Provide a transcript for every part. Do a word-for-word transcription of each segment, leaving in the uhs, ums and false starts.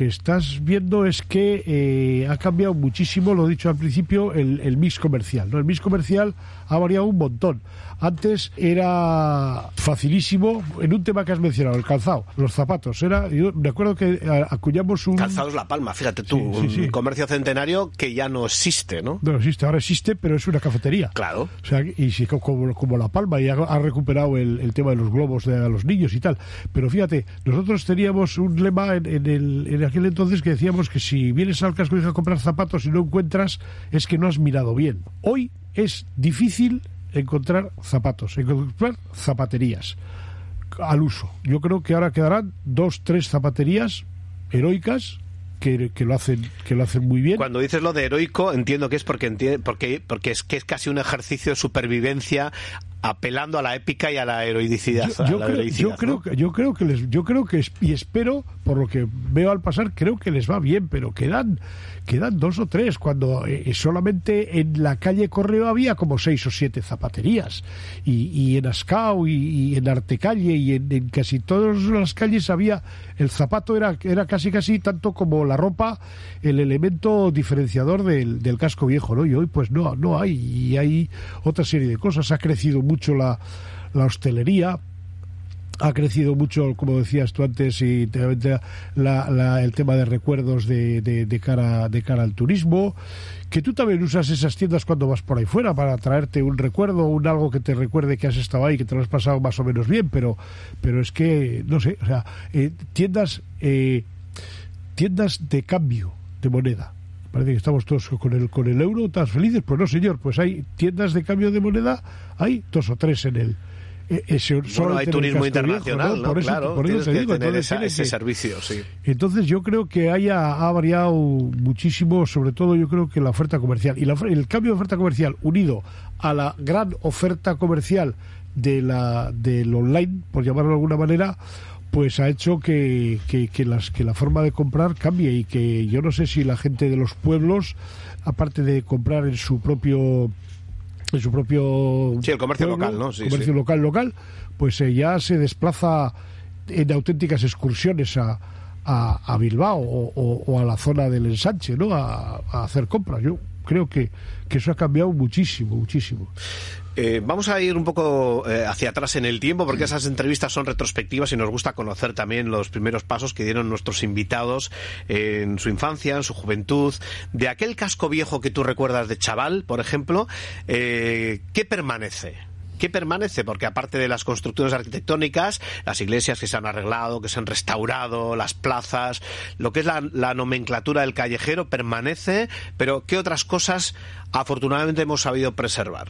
que estás viendo es que eh, ha cambiado muchísimo, lo he dicho al principio, el, el mix comercial, ¿no? El mix comercial ha variado un montón. Antes era facilísimo, en un tema que has mencionado, el calzado, los zapatos. Era, yo me acuerdo que acuñamos un... Calzados La Palma, fíjate tú, sí, sí, sí. Un comercio centenario que ya no existe, ¿no? No existe, ahora existe, pero es una cafetería. Claro. O sea, y sí, como, como La Palma, y ha, ha recuperado el, el tema de los globos de a los niños y tal. Pero fíjate, nosotros teníamos un lema en, en, el, en aquel entonces que decíamos que si vienes al Casco Viejo a comprar zapatos y no encuentras, es que no has mirado bien. Hoy es difícil encontrar zapatos, encontrar zapaterías al uso. Yo creo que ahora quedarán dos, tres zapaterías heroicas que, que lo hacen que lo hacen muy bien. Cuando dices lo de heroico, entiendo que es porque enti- porque porque es que es casi un ejercicio de supervivencia, apelando a la épica y a la heroicidad. Yo, yo, la creo, heroicidad, yo, creo ¿no? que, yo creo que les, yo creo que es, y espero, por lo que veo al pasar, creo que les va bien, pero quedan quedan dos o tres, cuando eh, solamente en la calle Correo había como seis o siete zapaterías, y, y en Ascao y, y en Artecalle y en, en casi todas las calles había, el zapato era, era casi casi tanto como la ropa, el elemento diferenciador del, del Casco Viejo, ¿no? Y hoy pues no, no hay, y hay otra serie de cosas. Ha crecido mucho la, la hostelería, ha crecido mucho, como decías tú antes, y la, la, el tema de recuerdos de, de, de cara de cara al turismo, que tú también usas esas tiendas cuando vas por ahí fuera para traerte un recuerdo, un algo que te recuerde que has estado ahí, que te lo has pasado más o menos bien, pero pero es que, no sé, o sea, eh, tiendas eh, tiendas de cambio de moneda. Parece que estamos todos con el con el euro tan felices. Pues no, señor, pues hay tiendas de cambio de moneda, hay dos o tres en el... Ese, bueno, hay turismo internacional, viejo, ¿no? Por eso, claro, por eso te digo, tener entonces esa, ese que, servicio, sí. Entonces yo creo que haya ha variado muchísimo, sobre todo yo creo que la oferta comercial. Y la, el cambio de oferta comercial unido a la gran oferta comercial de la del online, por llamarlo de alguna manera, pues ha hecho que, que, que, las, que la forma de comprar cambie, y que yo no sé si la gente de los pueblos, aparte de comprar en su propio en su propio sí, el comercio pueblo, local, ¿no? Sí, comercio sí. local local, pues eh, ya se desplaza en auténticas excursiones a, a, a Bilbao o, o, o a la zona del ensanche, ¿no? A, a hacer compras. Yo creo que, que eso ha cambiado muchísimo, muchísimo. Eh, vamos a ir un poco eh, hacia atrás en el tiempo, porque esas entrevistas son retrospectivas y nos gusta conocer también los primeros pasos que dieron nuestros invitados eh, en su infancia, en su juventud. De aquel Casco Viejo que tú recuerdas de chaval, por ejemplo, eh, ¿qué permanece? ¿Qué permanece? Porque aparte de las construcciones arquitectónicas, las iglesias que se han arreglado, que se han restaurado, las plazas, lo que es la, la nomenclatura del callejero permanece, pero ¿qué otras cosas afortunadamente hemos sabido preservar?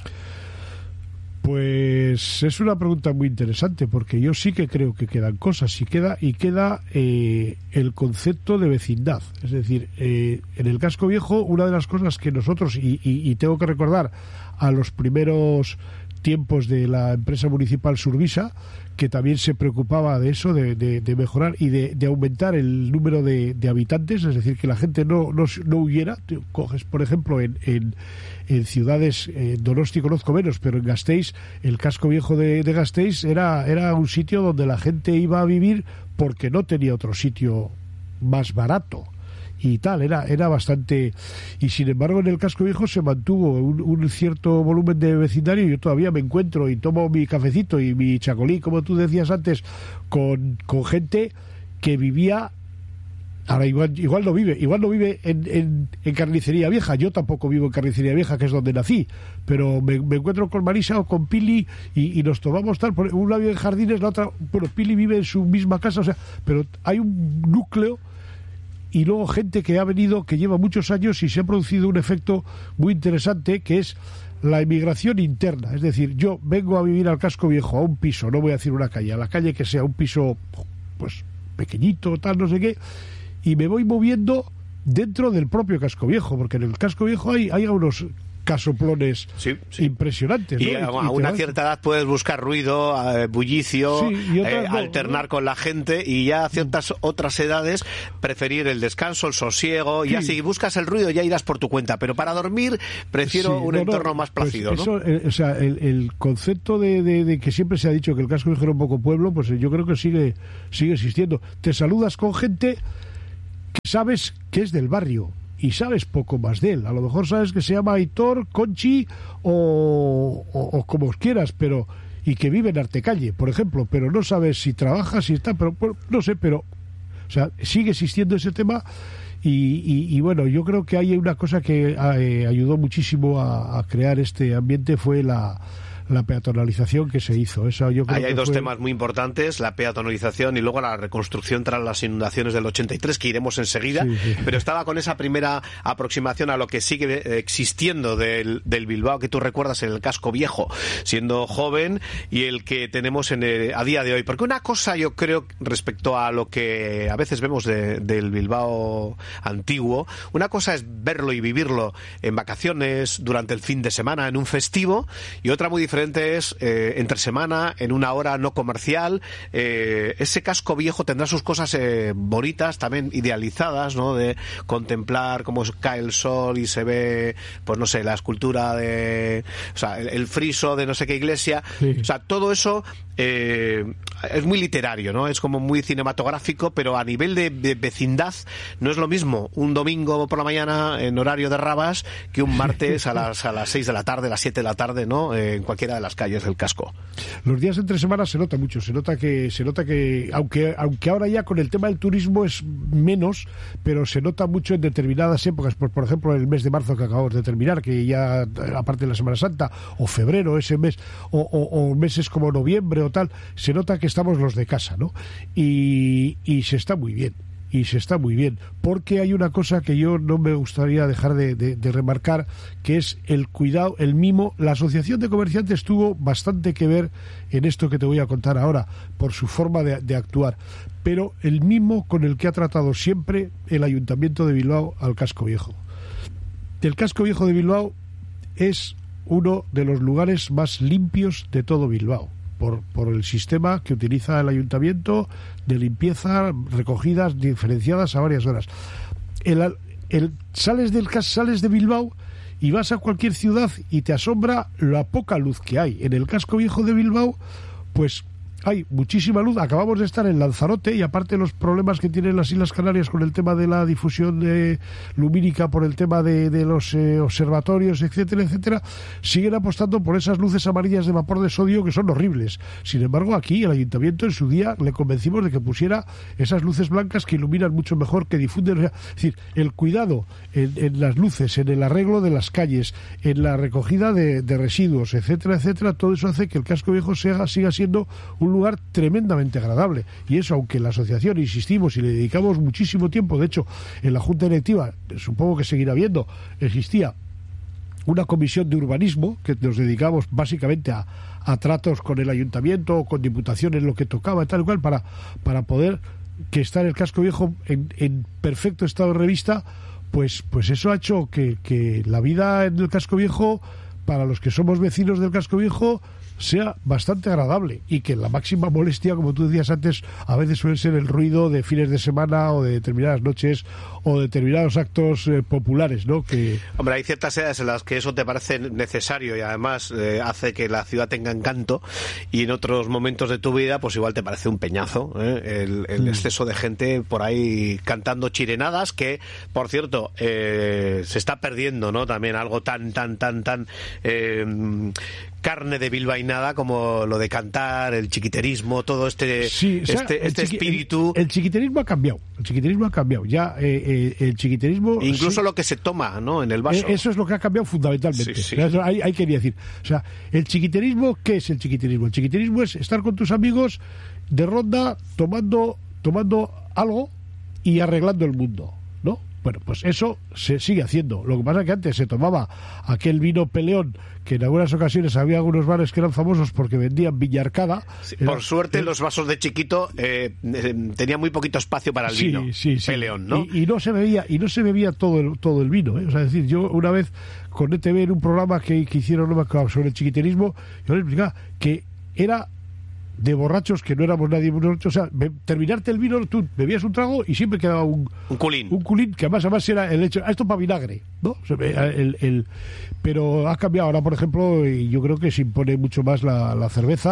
Pues es una pregunta muy interesante, porque yo sí que creo que quedan cosas, y queda y queda eh, el concepto de vecindad. Es decir, eh, en el Casco Viejo, una de las cosas que nosotros, y, y, y tengo que recordar a los primeros tiempos de la empresa municipal Survisa, que también se preocupaba de eso, de, de, de mejorar y de, de aumentar el número de, de habitantes, es decir, que la gente no, no, no huyera. Tú coges, por ejemplo, en, en, en ciudades, eh, Donosti conozco menos, pero en Gasteiz, el Casco Viejo de, de Gasteiz era, era un sitio donde la gente iba a vivir porque no tenía otro sitio más barato y tal, era era bastante, y sin embargo en el Casco Viejo se mantuvo un, un cierto volumen de vecindario. Yo todavía me encuentro y tomo mi cafecito y mi chacolí, como tú decías antes, con, con gente que vivía, ahora igual, igual no vive, igual no vive en, en, en Carnicería Vieja. Yo tampoco vivo en Carnicería Vieja, que es donde nací, pero me, me encuentro con Marisa o con Pili y, y nos tomamos tal, una vive en Jardines, la otra, bueno, Pili vive en su misma casa, o sea, pero hay un núcleo. Y luego gente que ha venido, que lleva muchos años, y se ha producido un efecto muy interesante, que es la emigración interna. Es decir, yo vengo a vivir al Casco Viejo, a un piso, no voy a decir una calle, a la calle que sea un piso pues pequeñito, tal, no sé qué, y me voy moviendo dentro del propio Casco Viejo, porque en el Casco Viejo hay, hay unos casoplones sí, sí. impresionantes, ¿no? Y a, a una cierta edad puedes buscar ruido, eh, bullicio, sí, otras, eh, no, alternar no. con la gente, y ya a ciertas otras edades preferir el descanso, el sosiego. Sí. Ya si buscas el ruido ya irás por tu cuenta, pero para dormir prefiero sí, un no, entorno no, más plácido, pues ¿no? Eso, eh, o sea, el, el concepto de, de, de que siempre se ha dicho que el Casco Viejo era un poco pueblo, pues yo creo que sigue sigue existiendo. Te saludas con gente que sabes que es del barrio y sabes poco más de él. A lo mejor sabes que se llama Aitor, Conchi o, o, o como quieras, pero y que vive en Artecalle, por ejemplo, pero no sabes si trabaja, si está, pero bueno, no sé, pero o sea, sigue existiendo ese tema. Y, y, y bueno, yo creo que hay una cosa que eh, ayudó muchísimo a, a crear este ambiente, fue la, la peatonalización que se hizo. Eso yo creo Ahí hay que dos fue... temas muy importantes, la peatonalización y luego la reconstrucción tras las inundaciones del ochenta y tres, que iremos enseguida, sí, sí. Pero estaba con esa primera aproximación a lo que sigue existiendo del, del Bilbao que tú recuerdas en el casco viejo, siendo joven, y el que tenemos en el, a día de hoy. Porque una cosa yo creo respecto a lo que a veces vemos de, del Bilbao antiguo, una cosa es verlo y vivirlo en vacaciones, durante el fin de semana, en un festivo, y otra muy diferente es eh, entre semana, en una hora no comercial. Eh, ese casco viejo tendrá sus cosas eh, bonitas, también idealizadas, ¿no? De contemplar cómo cae el sol y se ve, pues no sé, la escultura de, o sea, el, el friso de no sé qué iglesia. Sí. O sea, todo eso eh, es muy literario, ¿no? Es como muy cinematográfico, pero a nivel de, de vecindad no es lo mismo un domingo por la mañana en horario de Rabas que un martes a las a las seis de la tarde, a las siete de la tarde, ¿no? Eh, en cualquiera de las calles del casco. Los días entre semanas se nota mucho, se nota que se nota que aunque aunque ahora ya con el tema del turismo es menos, pero se nota mucho en determinadas épocas, por, por ejemplo el mes de marzo que acabamos de terminar, que ya aparte de la Semana Santa, o febrero, ese mes, o, o, o meses como noviembre o tal, se nota que estamos los de casa, ¿no? Y, y se está muy bien. Y se está muy bien, porque hay una cosa que yo no me gustaría dejar de, de, de remarcar, que es el cuidado, el mimo. La Asociación de Comerciantes tuvo bastante que ver en esto que te voy a contar ahora, por su forma de, de actuar, pero el mimo con el que ha tratado siempre el Ayuntamiento de Bilbao al Casco Viejo. El Casco Viejo de Bilbao es uno de los lugares más limpios de todo Bilbao. Por, por el sistema que utiliza el ayuntamiento de limpieza, recogidas diferenciadas a varias horas. El, el, sales del sales de Bilbao y vas a cualquier ciudad y te asombra la poca luz que hay. En el casco viejo de Bilbao, pues hay muchísima luz. Acabamos de estar en Lanzarote y aparte los problemas que tienen las Islas Canarias con el tema de la difusión de lumínica, por el tema de, de los eh, observatorios, etcétera, etcétera, siguen apostando por esas luces amarillas de vapor de sodio que son horribles. Sin embargo, aquí el ayuntamiento en su día le convencimos de que pusiera esas luces blancas que iluminan mucho mejor, que difunden. Es decir, el cuidado en, en las luces, en el arreglo de las calles, en la recogida de, de residuos, etcétera, etcétera, todo eso hace que el casco viejo sea, siga siendo un lugar tremendamente agradable. Y eso, aunque la asociación, insistimos y le dedicamos muchísimo tiempo, de hecho en la junta directiva, supongo que seguirá habiendo, existía una comisión de urbanismo que nos dedicamos básicamente a, a tratos con el ayuntamiento o con diputaciones, lo que tocaba y tal y cual, para, para poder que estar el casco viejo en, en perfecto estado de revista. Pues, pues eso ha hecho que, que la vida en el casco viejo, para los que somos vecinos del casco viejo, sea bastante agradable, y que la máxima molestia, como tú decías antes, a veces suele ser el ruido de fines de semana o de determinadas noches o de determinados actos eh, populares, ¿no? Que... Hombre, hay ciertas edades en las que eso te parece necesario y además eh, hace que la ciudad tenga encanto, y en otros momentos de tu vida pues igual te parece un peñazo, ¿eh? el, el mm. exceso de gente por ahí cantando chirenadas, que por cierto eh, se está perdiendo, ¿no? También algo tan tan tan tan eh, carne de bilbainada como lo de cantar, el chiquiterismo, todo este sí, o sea, este, este chiqui, espíritu. El, el chiquiterismo ha cambiado, el chiquiterismo ha cambiado. Ya eh, eh, el chiquiterismo, incluso sí, lo que se toma, ¿no? En el vaso. Eso es lo que ha cambiado fundamentalmente. Sí, sí. O sea, hay, hay que decir, o sea, el chiquiterismo, ¿qué es el chiquiterismo? El chiquiterismo es estar con tus amigos de ronda tomando tomando algo y arreglando el mundo, ¿no? Bueno, pues eso se sigue haciendo. Lo que pasa es que antes se tomaba aquel vino peleón, que en algunas ocasiones había algunos bares que eran famosos porque vendían Villarcada. Sí, Era, por suerte, era, los vasos de chiquito eh, eh, tenían muy poquito espacio para el sí, vino. Sí, sí. Peleón, ¿no? Y, y no se bebía, y no se bebía todo el, todo el vino, ¿eh? O sea, es decir, yo una vez con E T V en un programa que, que hicieron, no me acuerdo, sobre el chiquiterismo, yo les explicaba que era de borrachos, que no éramos nadie borrachos. O sea, be, terminarte el vino, tú bebías un trago y siempre quedaba un un culín, un culín que además además era el hecho, ah, esto para vinagre, ¿no? O sea, el, el, pero ha cambiado ahora, por ejemplo, y yo creo que se impone mucho más la, la cerveza,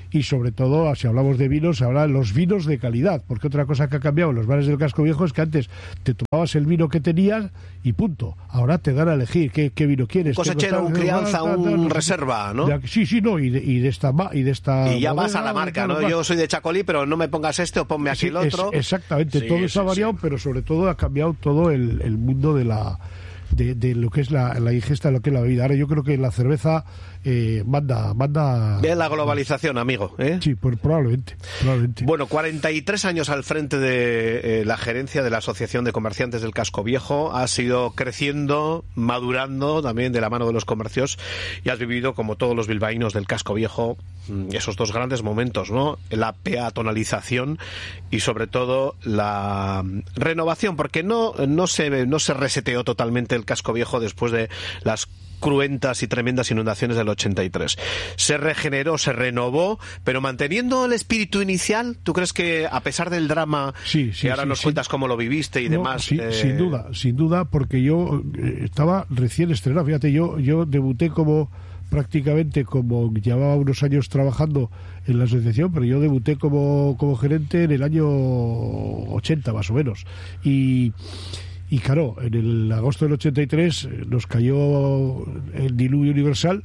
y sobre todo, si hablamos de vinos, ahora los vinos de calidad, porque otra cosa que ha cambiado en los bares del Casco Viejo es que antes te tomabas el vino que tenías y punto. Ahora te dan a elegir qué, qué vino quieres. Un cosechero, un crianza, un tal, tal, reserva, ¿no? De, sí, sí, no, y de, y de esta... Y, de esta y ya bodega, vas a la marca, ¿no? Yo soy de Chacolí, pero no me pongas este o ponme aquí sí, el otro. Es, exactamente, sí, todo sí, eso ha variado, sí. Pero sobre todo ha cambiado todo el, el mundo de la... De, de lo que es la, la ingesta de lo que es la bebida. Ahora yo creo que la cerveza eh, manda manda bien la globalización, amigo, ¿eh? Sí, pues probablemente, probablemente. Bueno, cuarenta y tres años al frente de eh, la gerencia de la Asociación de Comerciantes del Casco Viejo. Has ido creciendo, madurando también de la mano de los comercios y has vivido, como todos los bilbaínos del Casco Viejo, esos dos grandes momentos, ¿no? La peatonalización y sobre todo la renovación, porque no no se no se reseteó totalmente el Casco Viejo después de las cruentas y tremendas inundaciones del ochenta y tres. Se regeneró, se renovó, pero manteniendo el espíritu inicial. ¿Tú crees que a pesar del drama, sí, sí, que ahora sí, nos sí. cuentas cómo lo viviste y no, demás? Sí, eh... Sin duda, sin duda, porque yo eh, estaba recién estrenado. Fíjate, yo, yo debuté como prácticamente como llevaba unos años trabajando en la asociación, pero yo debuté como, como gerente en el año ochenta más o menos. Y Y claro, en el agosto del ochenta y tres nos cayó el diluvio universal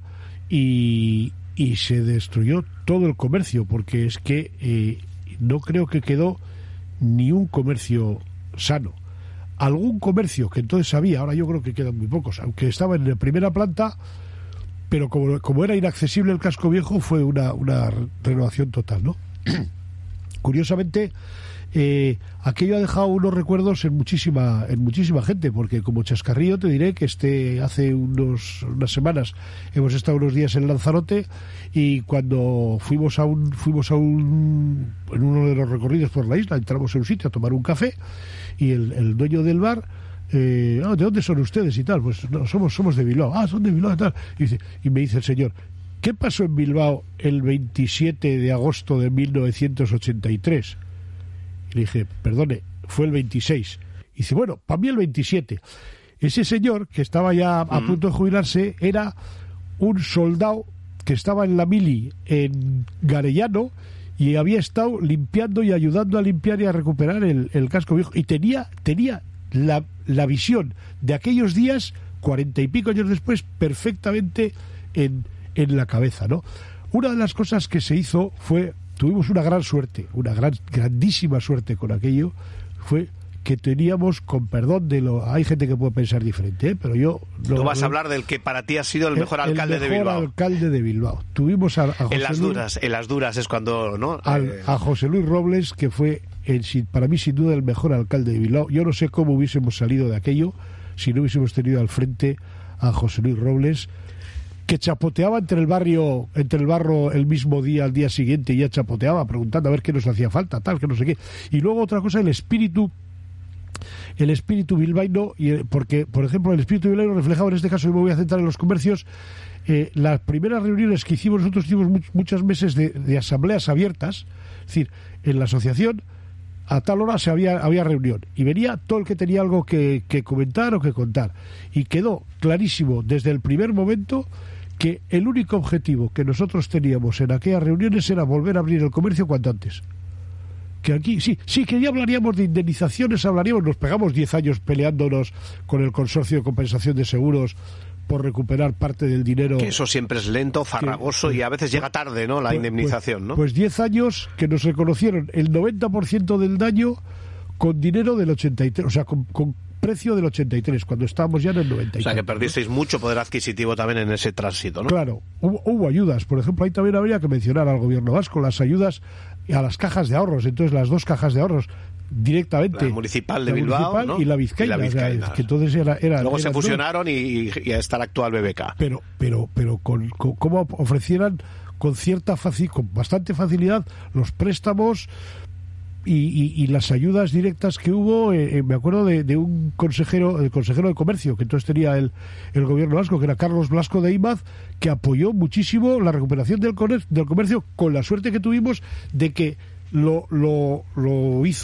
y, y se destruyó todo el comercio, porque es que eh, no creo que quedó ni un comercio sano. Algún comercio que entonces había, ahora yo creo que quedan muy pocos, aunque estaba en la primera planta, pero como, como era inaccesible el Casco Viejo, fue una, una renovación total, ¿no? Curiosamente, Eh, aquello ha dejado unos recuerdos en muchísima en muchísima gente, porque como chascarrillo te diré que este hace unos unas semanas hemos estado unos días en Lanzarote y cuando fuimos a un fuimos a un en uno de los recorridos por la isla, entramos en un sitio a tomar un café y el, el dueño del bar eh, oh, ¿de dónde son ustedes? Y tal, pues no, somos somos de Bilbao. Ah, son de Bilbao y tal. Y, dice, y me dice el señor, ¿qué pasó en Bilbao el veintisiete de agosto de mil novecientos ochenta y tres? Le dije, perdone, fue el veintiséis. Y dice, bueno, para mí el veintisiete. Ese señor, que estaba ya a mm. punto de jubilarse, era un soldado que estaba en la mili en Garellano y había estado limpiando y ayudando a limpiar y a recuperar el, el Casco Viejo. Y tenía, tenía la, la visión de aquellos días, cuarenta y pico años después, perfectamente en, en la cabeza, ¿no? Una de las cosas que se hizo fue... Tuvimos una gran suerte, una gran, grandísima suerte con aquello, fue que teníamos, con perdón de lo... Hay gente que puede pensar diferente, ¿eh? Pero yo... No, Tú vas a hablar del que para ti ha sido el mejor el, alcalde el mejor de Bilbao. alcalde de Bilbao. Tuvimos a, a José en las Luis, duras, en las duras es cuando, ¿no? Al, eh... a José Luis Robles, que fue, el, para mí, sin duda, el mejor alcalde de Bilbao. Yo no sé cómo hubiésemos salido de aquello si no hubiésemos tenido al frente a José Luis Robles, que chapoteaba entre el barrio, entre el barro el mismo día, al día siguiente, y ya chapoteaba, preguntando a ver qué nos hacía falta, tal, que no sé qué. Y luego otra cosa, el espíritu, el espíritu bilbaíno, y porque, por ejemplo, el espíritu bilbaíno reflejado en este caso, y me voy a centrar en los comercios, eh, las primeras reuniones que hicimos, nosotros hicimos much, muchos meses de, de asambleas abiertas, es decir, en la asociación, a tal hora se había, había reunión y venía todo el que tenía algo que, que comentar o que contar, y quedó clarísimo desde el primer momento que el único objetivo que nosotros teníamos en aquellas reuniones era volver a abrir el comercio cuanto antes. Que aquí, sí, sí, que ya hablaríamos de indemnizaciones, hablaríamos, nos pegamos diez años peleándonos con el Consorcio de Compensación de Seguros por recuperar parte del dinero. Que eso siempre es lento, farragoso que, y a veces llega tarde, ¿no? La pues, indemnización, ¿no? Pues diez años que nos reconocieron el noventa por ciento del daño con dinero del ochenta y tres, o sea, con, con precio del ochenta y tres, cuando estábamos ya en el noventa y tres. O sea, que perdisteis, ¿no?, mucho poder adquisitivo también en ese tránsito, ¿no? Claro, hubo, hubo ayudas. Por ejemplo, ahí también habría que mencionar al gobierno vasco las ayudas a las cajas de ahorros. Entonces, las dos cajas de ahorros directamente, la municipal de la Bilbao, municipal, ¿no?, y la vizcaína, y la vizcaína. O sea, que entonces era, era luego era se fusionaron y, y hasta el actual B B K. Pero, pero, pero con, con cómo ofrecieran con cierta faci, con bastante facilidad los préstamos. Y, y, y las ayudas directas que hubo, eh, me acuerdo de, de un consejero, el consejero de comercio, que entonces tenía el, el gobierno vasco, que era Carlos Blasco de Imaz, que apoyó muchísimo la recuperación del, del comercio, con la suerte que tuvimos de que lo, lo, lo hizo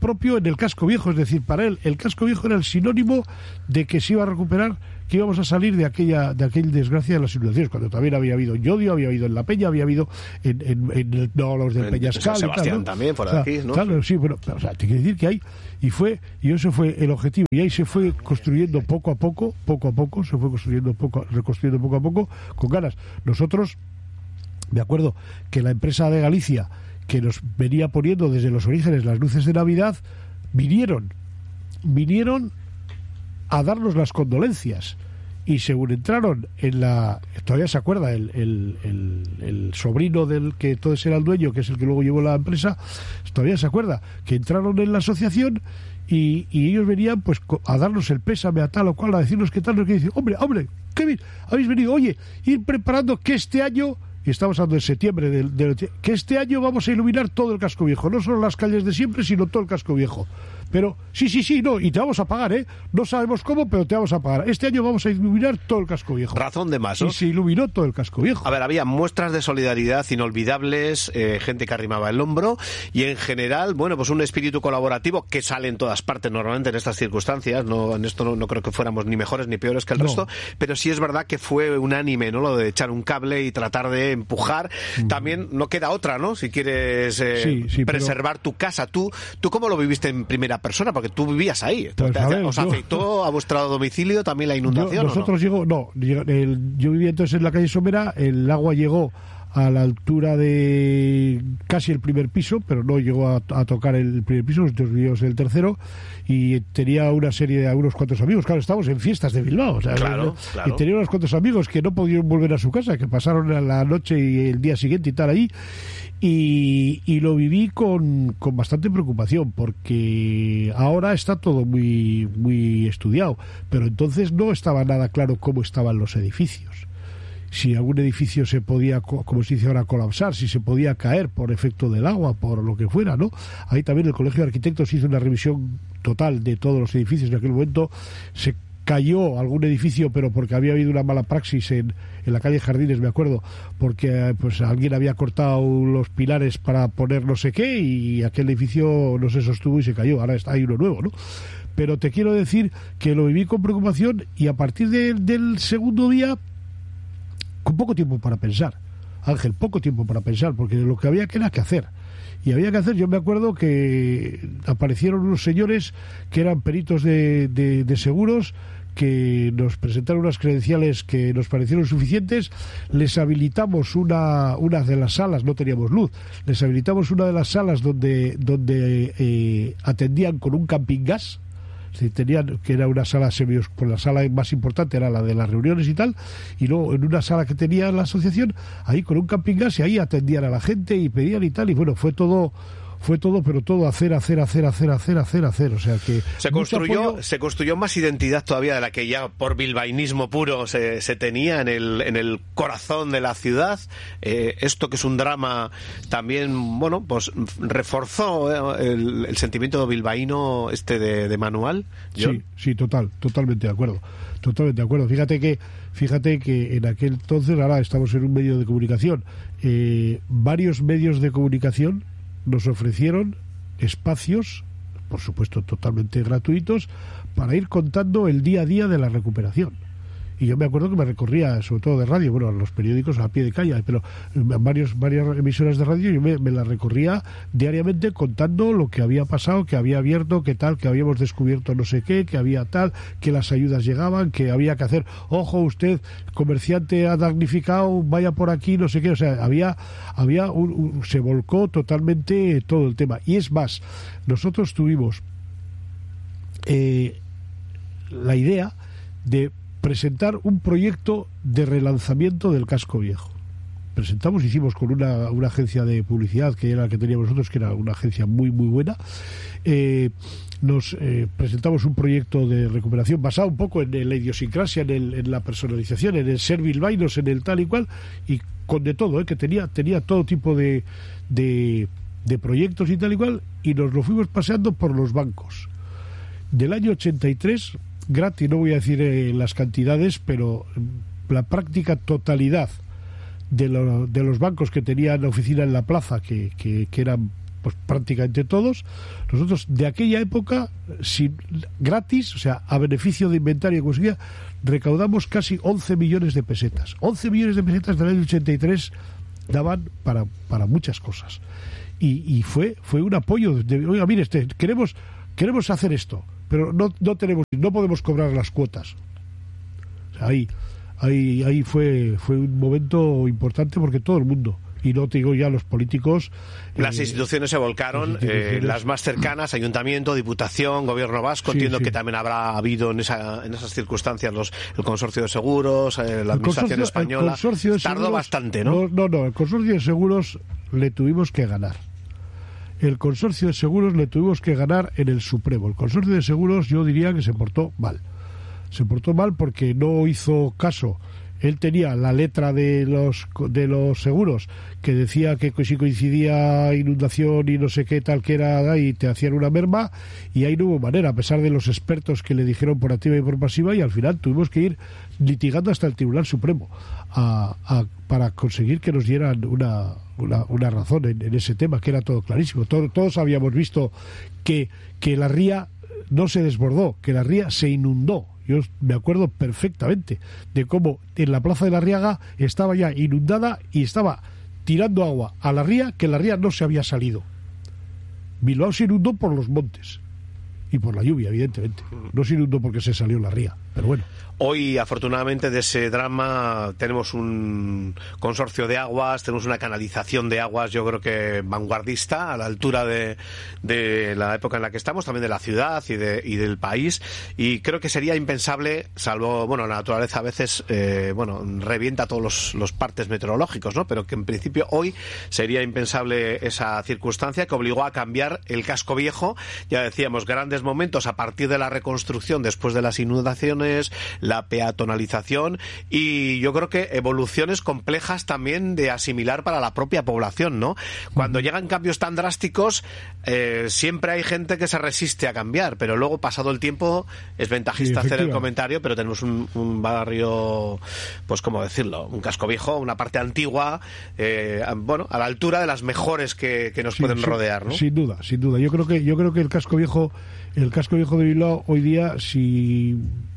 propio en el casco viejo, es decir, para él el casco viejo era el sinónimo de que se iba a recuperar, que íbamos a salir de aquella de aquella desgracia de las inundaciones, cuando también había habido en Llodio, había habido en La Peña, había habido en, en, en el, no, los del Peñascal, San Sebastián, y tal, ¿no? también, fuera o sea, de aquí, ¿no? Claro, sí, bueno, o sea, te quiero decir que hay, y fue, y eso fue el objetivo, y ahí se fue construyendo poco a poco, poco a poco, se fue construyendo poco, reconstruyendo poco a poco, con ganas. Nosotros, me acuerdo que la empresa de Galicia, que nos venía poniendo desde los orígenes las luces de Navidad, vinieron, vinieron a darnos las condolencias. Y según entraron en la... Todavía se acuerda el, el, el, el sobrino del que entonces era el dueño, que es el que luego llevó la empresa, todavía se acuerda que entraron en la asociación y, y ellos venían pues a darnos el pésame a tal o cual, a decirnos qué tal, nos que dicen, hombre, hombre, qué bien, habéis venido, oye, ir preparando que este año... Y estamos hablando de septiembre, del, del, que este año vamos a iluminar todo el casco viejo, no solo las calles de siempre, sino todo el casco viejo. Pero, sí, sí, sí, no, y te vamos a pagar, ¿eh? No sabemos cómo, pero te vamos a pagar. Este año vamos a iluminar todo el casco viejo. Razón de más, ¿no? Y se iluminó todo el casco viejo. A ver, había muestras de solidaridad inolvidables, eh, gente que arrimaba el hombro, y en general, bueno, pues un espíritu colaborativo que sale en todas partes normalmente en estas circunstancias. No, en esto no, no creo que fuéramos ni mejores ni peores que el no. resto, pero sí es verdad que fue unánime, ¿no? Lo de echar un cable y tratar de empujar. Mm. También no queda otra, ¿no? Si quieres eh, sí, sí, preservar pero... tu casa. ¿Tú, ¿Tú cómo lo viviste en primera persona? Porque tú vivías ahí. Pues, a ver, ¿Os yo... afectó a vuestro domicilio también la inundación? Yo, nosotros ¿o no? llegó, no, el, yo vivía entonces en la calle Somera, el agua llegó a la altura de casi el primer piso, pero no llegó a, a tocar el primer piso, nosotros vivíamos en el tercero, y tenía una serie de unos cuantos amigos, claro, estábamos en fiestas de Bilbao, o sea, claro, y claro. tenía unos cuantos amigos que no pudieron volver a su casa, que pasaron la noche y el día siguiente y tal ahí, y, y lo viví con, con bastante preocupación, porque ahora está todo muy, muy estudiado, pero entonces no estaba nada claro cómo estaban los edificios. Si algún edificio se podía, como se dice ahora, colapsar, si se podía caer por efecto del agua, por lo que fuera, ¿no? Ahí también el Colegio de Arquitectos hizo una revisión total de todos los edificios. En aquel momento se cayó algún edificio, pero porque había habido una mala praxis en, en la calle Jardines, me acuerdo, porque pues alguien había cortado los pilares para poner no sé qué y aquel edificio no se sostuvo y se cayó. Ahora está, hay uno nuevo, ¿no? Pero te quiero decir que lo viví con preocupación y a partir de, del segundo día, con poco tiempo para pensar, Ángel, poco tiempo para pensar, porque lo que había que era que hacer. Y había que hacer, yo me acuerdo que aparecieron unos señores que eran peritos de, de, de seguros, que nos presentaron unas credenciales que nos parecieron suficientes, les habilitamos una, una de las salas, no teníamos luz, les habilitamos una de las salas donde, donde eh, atendían con un camping gas. Sí, tenían, que era una sala semi, pues la sala más importante era la de las reuniones y tal, y luego en una sala que tenía la asociación, ahí con un camping gas, y ahí atendían a la gente y pedían y tal, y bueno, fue todo fue todo, pero todo hacer, hacer, hacer, hacer, hacer, hacer, hacer, o sea que... Se construyó, se construyó más identidad todavía de la que ya por bilbainismo puro se, se tenía en el, en el corazón de la ciudad. Eh, esto que es un drama también, bueno, pues reforzó el, el sentimiento bilbaíno este de, de Manual. ¿John? Sí, sí, total, totalmente de acuerdo, totalmente de acuerdo. Fíjate que, fíjate que en aquel entonces, ahora estamos en un medio de comunicación, eh, varios medios de comunicación nos ofrecieron espacios, por supuesto totalmente gratuitos, para ir contando el día a día de la recuperación. Y yo me acuerdo que me recorría, sobre todo de radio, bueno, los periódicos a pie de calle, pero varios, varias emisoras de radio, yo me, me las recorría diariamente contando lo que había pasado, que había abierto, que tal, que habíamos descubierto no sé qué, que había tal, que las ayudas llegaban, que había que hacer, ojo, usted, comerciante ha damnificado, vaya por aquí, no sé qué, o sea, había, había un, un, se volcó totalmente todo el tema. Y es más, nosotros tuvimos eh, la idea de presentar un proyecto de relanzamiento del casco viejo. Presentamos, hicimos con una, una agencia de publicidad que era la que teníamos nosotros, que era una agencia muy muy buena. Eh, nos eh, presentamos un proyecto de recuperación basado un poco en, en la idiosincrasia, en, el, en la personalización, en el ser bilbaínos, en el tal y cual, y con de todo, eh, que tenía, tenía todo tipo de, de, de proyectos y tal y cual, y nos lo fuimos paseando por los bancos. Del año ochenta y tres, gratis, no voy a decir eh, las cantidades, pero la práctica totalidad de, lo, de los bancos que tenían oficina en la plaza, que, que, que eran pues prácticamente todos. Nosotros de aquella época, sin, gratis, o sea, a beneficio de inventario y conseguía, recaudamos casi once millones de pesetas. once millones de pesetas del año ochenta y tres daban para, para muchas cosas. Y, y fue fue un apoyo de, oiga, mire, este, queremos queremos hacer esto, pero no no tenemos no podemos cobrar las cuotas. O sea, ahí ahí ahí fue fue un momento importante porque todo el mundo, y no te digo ya los políticos. Las eh, instituciones se volcaron, las, instituciones... Eh, las más cercanas, Ayuntamiento, Diputación, Gobierno Vasco. Sí, Entiendo sí. que también habrá habido en, esa, en esas circunstancias los, el Consorcio de Seguros, eh, la Administración Española. El consorcio de Tardó seguros, bastante, ¿no? ¿no? No, no, el Consorcio de Seguros le tuvimos que ganar. El Consorcio de Seguros le tuvimos que ganar en el Supremo. El Consorcio de Seguros yo diría que se portó mal. Se portó mal porque no hizo caso. Él tenía la letra de los de los seguros que decía que si coincidía inundación y no sé qué tal que era y te hacían una merma, y ahí no hubo manera, a pesar de los expertos que le dijeron por activa y por pasiva, y al final tuvimos que ir litigando hasta el Tribunal Supremo a, a, para conseguir que nos dieran una, una, una razón en, en ese tema, que era todo clarísimo. Todo, todos habíamos visto que, que la ría no se desbordó, que la ría se inundó. Yo me acuerdo perfectamente de cómo en la Plaza de la Riaga estaba ya inundada y estaba tirando agua a la ría, que la ría no se había salido. Bilbao se inundó por los montes y por la lluvia, evidentemente. No se inundó porque se salió la ría, pero bueno. Hoy, afortunadamente, de ese drama tenemos un consorcio de aguas, tenemos una canalización de aguas, yo creo que vanguardista, a la altura de, de la época en la que estamos, también de la ciudad y, de, y del país, y creo que sería impensable, salvo, bueno, la naturaleza a veces, eh, bueno, revienta todos los, los partes meteorológicos, ¿no? Pero que en principio hoy sería impensable esa circunstancia que obligó a cambiar el casco viejo. Ya decíamos, grandes momentos a partir de la reconstrucción después de las inundaciones, la peatonalización, y yo creo que evoluciones complejas también de asimilar para la propia población, ¿no? Cuando uh-huh. llegan cambios tan drásticos, eh, siempre hay gente que se resiste a cambiar, pero luego, pasado el tiempo, es ventajista sí, hacer el comentario, pero tenemos un, un barrio, pues, ¿cómo decirlo? Un casco viejo, una parte antigua, eh, bueno, a la altura de las mejores que, que nos sí, pueden sí, rodear, ¿no? Sin duda, sin duda. Yo creo que, yo creo que el casco viejo, el casco viejo de Bilbao hoy día, si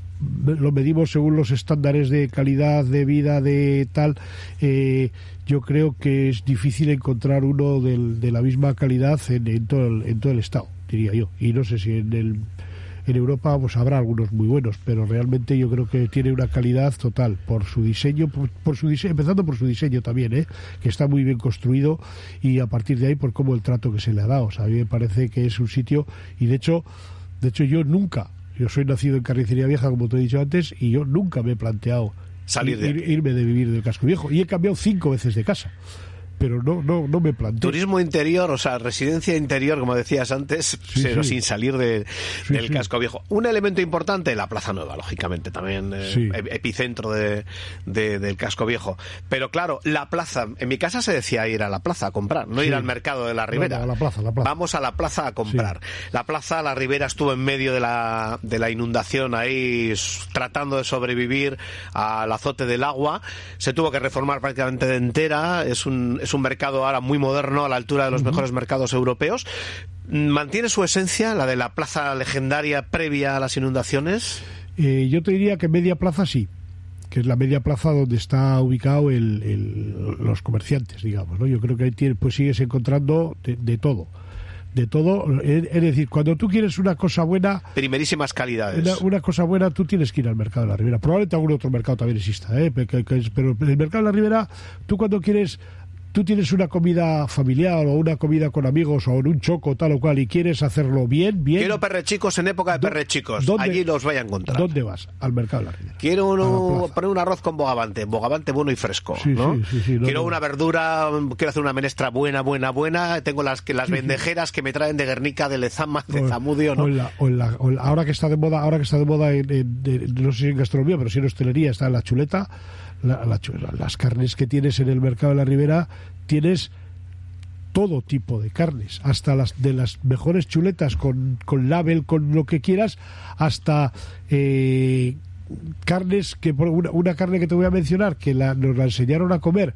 lo medimos según los estándares de calidad de vida de tal, eh, yo creo que es difícil encontrar uno del, de la misma calidad en, en, todo el, en todo el estado, diría yo, y no sé si en el en Europa pues habrá algunos muy buenos, pero realmente yo creo que tiene una calidad total por su diseño, por, por su diseño, empezando por su diseño también, ¿eh? Que está muy bien construido, y a partir de ahí por cómo el trato que se le ha dado. O sea, a mí me parece que es un sitio, y de hecho, de hecho yo nunca Yo soy nacido en Carnicería Vieja, como te he dicho antes, y yo nunca me he planteado salir de ir, irme de vivir del casco viejo. Y he cambiado cinco veces de casa, pero no no no me planteo. Turismo interior, o sea, residencia interior, como decías antes, sí, pero sí. sin salir de, sí, del sí. casco viejo. Un elemento importante, la Plaza Nueva, lógicamente, también eh, sí. epicentro de, de, del casco viejo. Pero claro, la plaza, en mi casa se decía ir a la plaza a comprar, no sí. ir al mercado de la Ribera. No, no, a la plaza, la plaza. Vamos a la plaza a comprar. Sí. La plaza, la Ribera estuvo en medio de la, de la inundación ahí, tratando de sobrevivir al azote del agua. Se tuvo que reformar prácticamente de entera. Es un Es un mercado ahora muy moderno, a la altura de los uh-huh. mejores mercados europeos. ¿Mantiene su esencia, la de la plaza legendaria previa a las inundaciones? Eh, yo te diría que media plaza sí, que es la media plaza donde está ubicado el, el, los comerciantes, digamos, ¿no? Yo creo que ahí tiene, pues sigues encontrando de, de todo. De todo, es decir, cuando tú quieres una cosa buena, primerísimas calidades, una, una cosa buena, tú tienes que ir al mercado de la Ribera. Probablemente algún otro mercado también exista, ¿eh? pero el mercado de la Ribera, tú cuando quieres tú tienes una comida familiar o una comida con amigos o en un choco tal o cual y quieres hacerlo bien, bien. Quiero perrechicos en época de perrechicos. Allí los voy a encontrar. ¿Dónde vas? Al mercado de la Ribera. Quiero uno, poner un arroz con bogavante, bogavante bueno y fresco, sí, ¿no? Sí, sí, sí, no, quiero no. una verdura, quiero hacer una menestra buena, buena, buena. Tengo las que las sí, vendejeras sí. que me traen de Guernica, de Lezama, de o, Zamudio, ¿no? O en la, o en la, o en la, ahora que está de moda, ahora que está de moda en, en, en, no sé si en gastronomía, pero sí en hostelería, está en la chuleta. La, la, las carnes que tienes en el mercado de la Ribera, tienes todo tipo de carnes, hasta las de las mejores chuletas con, con label, con lo que quieras, hasta eh, carnes que una, una carne que te voy a mencionar que la, nos la enseñaron a comer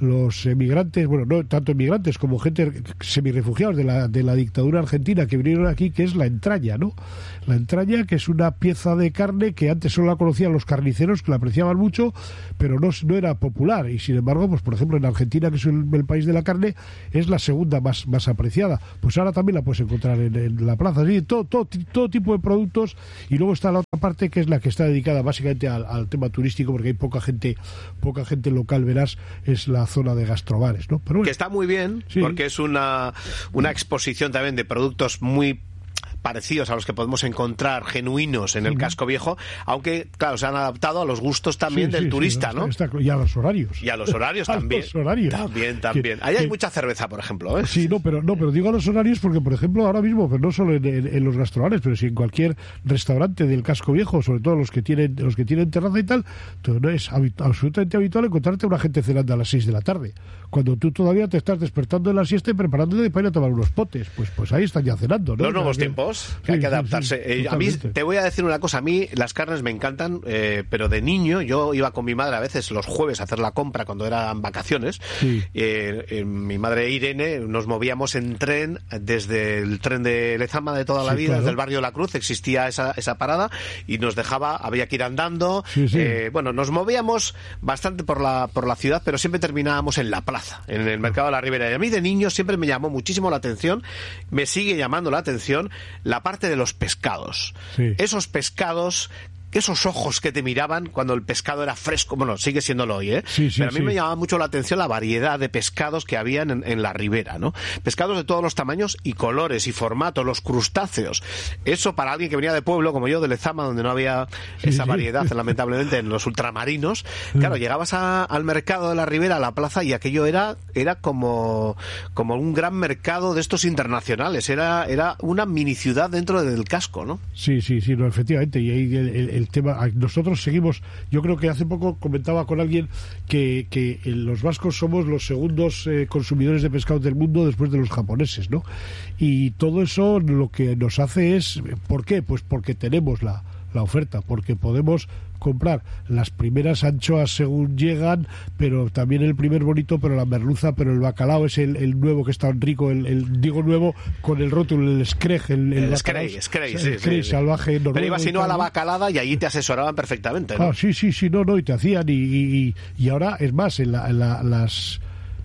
los emigrantes, bueno, no tanto emigrantes como gente semi-refugiados de la, de la dictadura argentina que vinieron aquí, que es la entraña, ¿no? La entraña, que es una pieza de carne que antes solo la conocían los carniceros, que la apreciaban mucho, pero no, no era popular. Y sin embargo, pues por ejemplo, en Argentina, que es el, el país de la carne, es la segunda más, más apreciada. Pues ahora también la puedes encontrar en, en la plaza. ¿Sí? Todo, todo, todo tipo de productos. Y luego está la otra parte, que es la que está dedicada básicamente al, al tema turístico, porque hay poca gente, poca gente local, verás, es la zona de gastrobares, ¿no? Pero bueno, que está muy bien, sí, porque es una, una exposición también de productos muy parecidos a los que podemos encontrar genuinos en el casco viejo, aunque, claro, se han adaptado a los gustos también sí, del sí, turista, sí, ¿no? Está, y a los horarios. Y a los horarios a también. Los horarios. También, también. Que, Ahí hay que, mucha cerveza, por ejemplo, ¿eh? Sí, no, pero no, pero digo a los horarios porque, por ejemplo, ahora mismo, pues no solo en, en, en los gastrobares, pero si en cualquier restaurante del casco viejo, sobre todo los que tienen los que tienen terraza y tal, no es habit- absolutamente habitual encontrarte a una gente cenando a las seis de la tarde, cuando tú todavía te estás despertando en la siesta y preparándote para ir a tomar unos potes. Pues pues ahí están ya cenando, ¿no? Los nuevos que, tiempos, que sí, hay que adaptar. Sí, eh, a mí te voy a decir una cosa, a mí las carnes me encantan, eh, pero de niño yo iba con mi madre a veces los jueves a hacer la compra cuando eran vacaciones. Sí. Eh, eh, mi madre Irene, nos movíamos en tren desde el tren de Lezama de toda la sí, vida, claro. Desde el barrio de la Cruz existía esa, esa parada y nos dejaba, había que ir andando. Sí, sí. Eh, bueno, nos movíamos bastante por la, por la ciudad, pero siempre terminábamos en la plaza, en el mercado de la Ribera. Y a mí de niño siempre me llamó muchísimo la atención, me sigue llamando la atención la parte de los pescados. Sí. Esos pescados, esos ojos que te miraban cuando el pescado era fresco, bueno, sigue siéndolo hoy, ¿eh? Sí, sí, pero a mí sí. me llamaba mucho la atención la variedad de pescados que habían en, en la ribera, ¿no? Pescados de todos los tamaños y colores y formatos, los crustáceos. Eso para alguien que venía de pueblo, como yo, de Lezama, donde no había sí, esa sí. variedad, lamentablemente, en los ultramarinos. Claro, llegabas a, al mercado de la ribera, a la plaza, y aquello era, era como, como un gran mercado de estos internacionales. Era, era una mini ciudad dentro del casco, ¿no? Sí, sí, sí, no, efectivamente. Y ahí el, el, el tema, nosotros seguimos, yo creo que hace poco comentaba con alguien que, que los vascos somos los segundos eh, consumidores de pescado del mundo después de los japoneses, ¿no? Y todo eso lo que nos hace es, ¿por qué? Pues porque tenemos la, la oferta, porque podemos comprar las primeras anchoas según llegan, pero también el primer bonito, pero la merluza, pero el bacalao es el, el nuevo que es tan rico, el, el digo nuevo con el rótulo, el screg, el, el, el screg, screg, sí, sí, salvaje, sí. Pero ibas sino a la bacalada y allí te asesoraban perfectamente, ¿no? Ah, sí, sí, sí, no, no, y te hacían y, y, y ahora es más, en, la, en la, las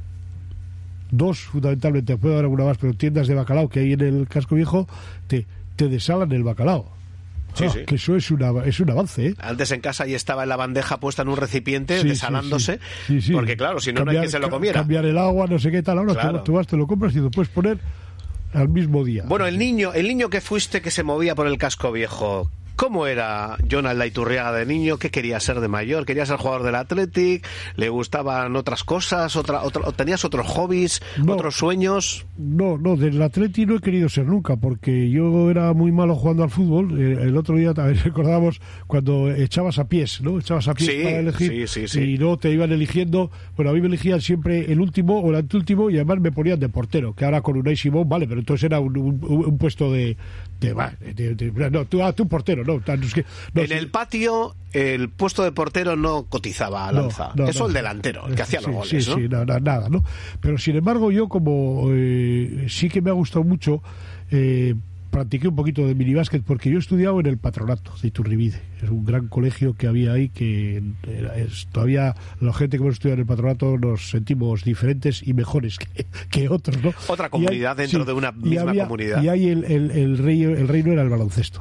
dos fundamentalmente, puede haber alguna más, pero tiendas de bacalao que hay en el casco viejo te, te desalan el bacalao. Sí, ah, sí. Que eso es, una, es un avance, ¿eh? Antes en casa ya estaba en la bandeja puesta en un recipiente, sí, desalándose, sí, sí. Sí, sí. Porque claro, si no, cambiar, no hay quien se lo comiera. Cambiar el agua, no sé qué tal, ahora claro. tú, tú vas, te lo compras y lo puedes poner al mismo día. Bueno, el niño, el niño que fuiste que se movía por el casco viejo, ¿cómo era Jon Aldaiturriaga de niño? ¿Qué quería ser de mayor? ¿Quería ser jugador del Athletic? ¿Le gustaban otras cosas? Otra, otra, ¿Tenías otros hobbies? No, ¿otros sueños? No, no, del Athletic no he querido ser nunca, porque yo era muy malo jugando al fútbol. El otro día también recordábamos cuando echabas a pies, ¿no? Echabas a pies sí, para elegir sí, sí, sí. y no te iban eligiendo. Bueno, a mí me elegían siempre el último o el anteúltimo y además me ponían de portero, que ahora con Unai Simón, vale, pero entonces era un, un, un puesto de... de, de, de, de no, tú, ah, tú portero, no, es que, no, en sí. El patio el puesto de portero no cotizaba a lanza, no, no, eso no, el delantero, el que hacía sí, los goles, sí, ¿no? Sí, no, no, nada, ¿no? Pero sin embargo yo como eh, sí que me ha gustado mucho, eh, practiqué un poquito de minibásquet porque yo he estudiado en el Patronato de Iturribide, es un gran colegio que había ahí que es, todavía la gente que hemos estudiado en el Patronato nos sentimos diferentes y mejores que, que otros, ¿no? Otra comunidad hay, dentro sí, de una misma había, comunidad. Y ahí el, el, el, rey, el reino era el baloncesto.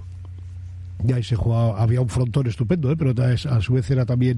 Y ahí se jugaba, había un frontón estupendo, ¿eh? Pero a su vez era también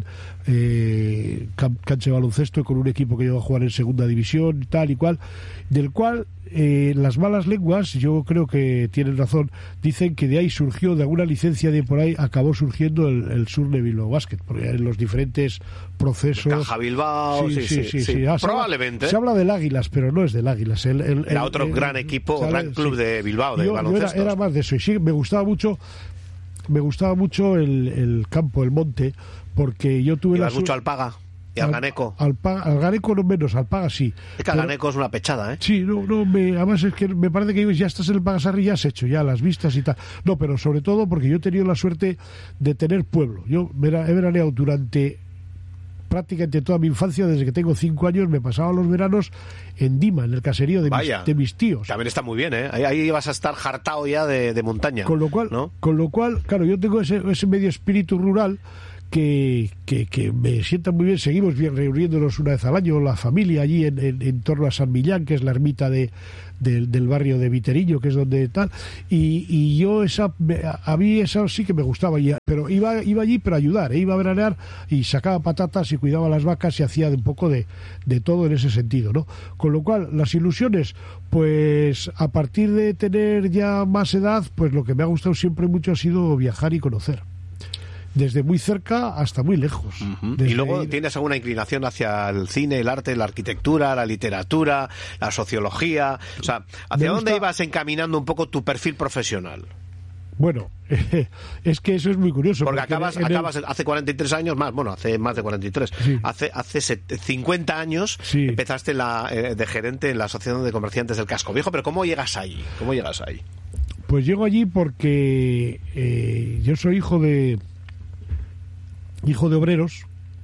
eh, cancha de baloncesto con un equipo que llegó a jugar en segunda división y tal y cual, del cual eh, las malas lenguas, yo creo que tienen razón, dicen que de ahí surgió, de alguna licencia de por ahí, acabó surgiendo el, el Surne Bilbao Basket, porque en los diferentes procesos... Caja Bilbao, sí, sí, sí, sí, sí. sí. Ah, probablemente. Se habla, se habla del Águilas, pero no es del Águilas. El, el, era el, otro el, gran equipo, ¿sabes? gran club sí. de Bilbao, de yo, baloncesto. Yo era, era más de eso, y sí, me gustaba mucho... Me gustaba mucho el, el campo, el monte, porque yo tuve ¿Ibas la... mucho al Paga y al, al Ganeco? Al, al Ganeco no menos, al Paga sí. Es que al Ganeco es una pechada, ¿eh? Sí, no, no, me, además es que me parece que ya estás en el Pagasarri y ya has hecho ya las vistas y tal. No, pero sobre todo porque yo he tenido la suerte de tener pueblo. Yo he veraneado durante prácticamente toda mi infancia, desde que tengo cinco años, me pasaba los veranos en Dima, en el caserío de, mis, de mis tíos. También está muy bien, ¿eh? Ahí, ahí vas a estar hartado ya de, de montaña. Con lo cual, ¿no? Con lo cual, claro, yo tengo ese, ese medio espíritu rural que, que, que me sienta muy bien. Seguimos bien reuniéndonos una vez al año, la familia allí en, en, en torno a San Millán, que es la ermita de, de, del barrio de Viterillo, que es donde tal, y, y yo esa, a mí esa sí que me gustaba, pero iba, iba allí para ayudar, ¿eh? Iba a veranear y sacaba patatas y cuidaba las vacas y hacía un poco de, de todo en ese sentido, ¿no? Con lo cual, las ilusiones, pues a partir de tener ya más edad, pues lo que me ha gustado siempre mucho ha sido viajar y conocer. Desde muy cerca hasta muy lejos. Uh-huh. Y luego ahí... tienes alguna inclinación hacia el cine, el arte, la arquitectura, la literatura, la sociología. O sea, ¿hacia dónde ibas encaminando un poco tu perfil profesional? Bueno, eh, es que eso es muy curioso. Porque, porque acabas, acabas el... hace cuarenta y tres años más, bueno, hace más de cuarenta y tres, sí. hace, hace cincuenta años sí. empezaste la, eh, de gerente en la Asociación de Comerciantes del Casco Viejo, pero ¿cómo llegas ahí? ¿Cómo llegas ahí? Pues llego allí porque eh, yo soy hijo de hijo de obreros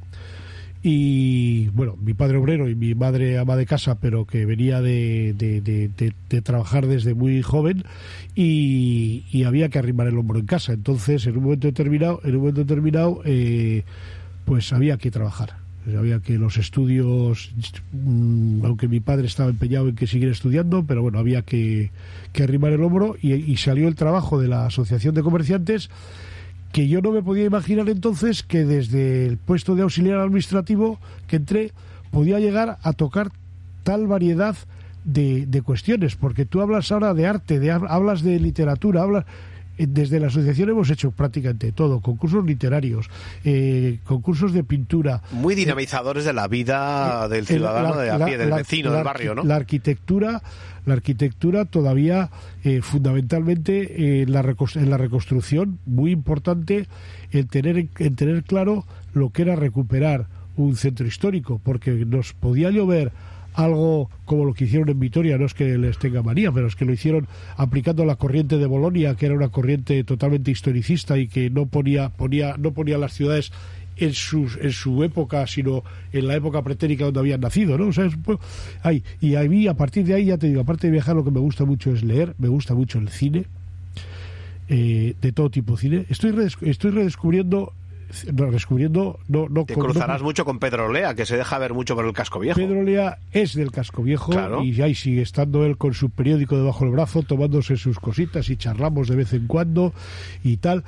y bueno, mi padre obrero y mi madre ama de casa, pero que venía de, de, de, de, de trabajar desde muy joven y, y había que arrimar el hombro en casa. Entonces, en un momento determinado, en un momento determinado, eh, pues había que trabajar. Había que los estudios, mmm, aunque mi padre estaba empeñado en que siguiera estudiando, pero bueno, había que, que arrimar el hombro y, y salió el trabajo de la Asociación de Comerciantes, que yo no me podía imaginar entonces que desde el puesto de auxiliar administrativo que entré podía llegar a tocar tal variedad de, de cuestiones, porque tú hablas ahora de arte, de, hablas de literatura, hablas... Desde la asociación hemos hecho prácticamente todo, concursos literarios, eh, concursos de pintura. Muy dinamizadores eh, de la vida del ciudadano, la, de a pie, la, del la, vecino, la, del barrio, ¿no? La arquitectura, la arquitectura todavía, eh, fundamentalmente, eh, la en la reconstrucción, muy importante el tener, el tener claro lo que era recuperar un centro histórico, porque nos podía llover algo como lo que hicieron en Vitoria, no es que les tenga manía, pero es que lo hicieron aplicando la corriente de Bolonia, que era una corriente totalmente historicista y que no ponía, ponía, no ponía las ciudades en su, en su época, sino en la época pretérica donde habían nacido, ¿no? O sea, es, pues, ay, y a mí, a partir de ahí, ya te digo, aparte de viajar, lo que me gusta mucho es leer, me gusta mucho el cine, eh, de todo tipo de cine. Estoy, redes, estoy redescubriendo descubriendo no, no te con, cruzarás no, mucho con Pedro Lea, que se deja ver mucho por el Casco Viejo. Pedro Lea es del Casco Viejo, claro. Y ahí sigue estando él con su periódico debajo del brazo, tomándose sus cositas y charlamos de vez en cuando y tal.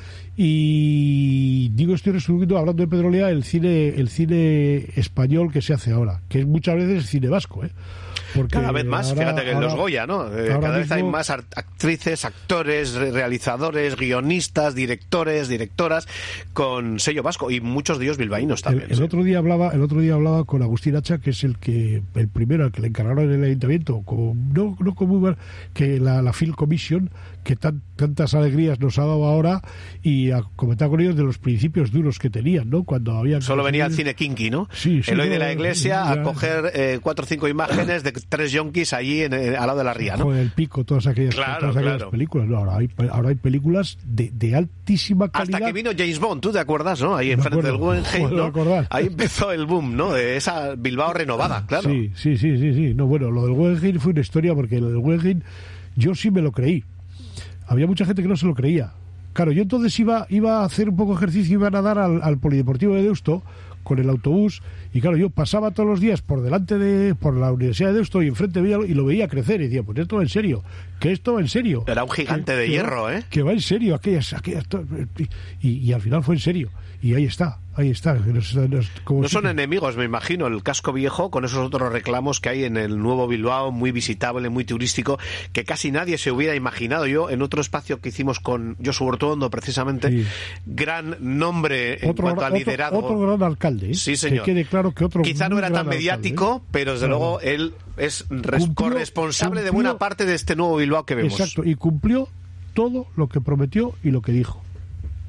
Y digo, estoy resumiendo, hablando de Pedro Lea, el cine, el cine español que se hace ahora, que es muchas veces cine vasco, ¿eh? Porque cada vez más, ahora, fíjate que en ahora, los Goya, ¿no? Eh, cada mismo, vez hay más actrices, actores, realizadores, guionistas, directores, directoras con sello vasco y muchos de ellos bilbaínos también. El, el sí. otro día hablaba, el otro día hablaba con Agustín Hacha, que es el que el primero al que le encargaron en el ayuntamiento, como no no como que la, la Film Commission, que tan, tantas alegrías nos ha dado ahora, y a comentar con ellos de los principios duros que tenían, ¿no? Cuando habían solo venía el cine kinky, ¿no? Sí, sí, el hoy no, de la iglesia ya, a coger eh, cuatro o cinco imágenes de tres yonkis allí en, en, al lado de la ría, ¿no? Joder, el pico, todas aquellas, claro, todas aquellas claro. películas. No, ahora hay ahora hay películas de, de altísima calidad. Hasta que vino James Bond, ¿tú te acuerdas, no? Ahí enfrente del Guggenheim, ¿no? Ahí empezó el boom, ¿no? De esa Bilbao renovada, claro. Sí, sí, sí, sí, sí. No, bueno, lo del Guggenheim fue una historia, porque lo del Guggenheim yo sí me lo creí. Había mucha gente que no se lo creía. Claro, yo entonces iba iba a hacer un poco de ejercicio, iba a nadar al, al Polideportivo de Deusto con el autobús, y claro, yo pasaba todos los días por delante de por la Universidad de Deusto y enfrente veía y lo veía crecer y decía, pues esto va en serio, que esto va en serio. Era un gigante que, de que hierro, va, ¿eh? Que va en serio, aquellas, aquellas y, y al final fue en serio. Y ahí está, ahí está. Nos, nos, como no si... son enemigos, me imagino, el Casco Viejo, con esos otros reclamos que hay en el nuevo Bilbao, muy visitable, muy turístico, que casi nadie se hubiera imaginado. Yo, en otro espacio que hicimos con Josu Ortuondo, precisamente, sí. Gran nombre en otro, cuanto a liderazgo. Otro, otro gran alcalde, ¿eh? Sí, señor. Que quede claro que otro quizá no era tan alcalde, mediático, ¿eh? Pero desde claro. luego él es res- cumplió, corresponsable cumplió, de buena parte de este nuevo Bilbao que vemos. Exacto, y cumplió todo lo que prometió y lo que dijo.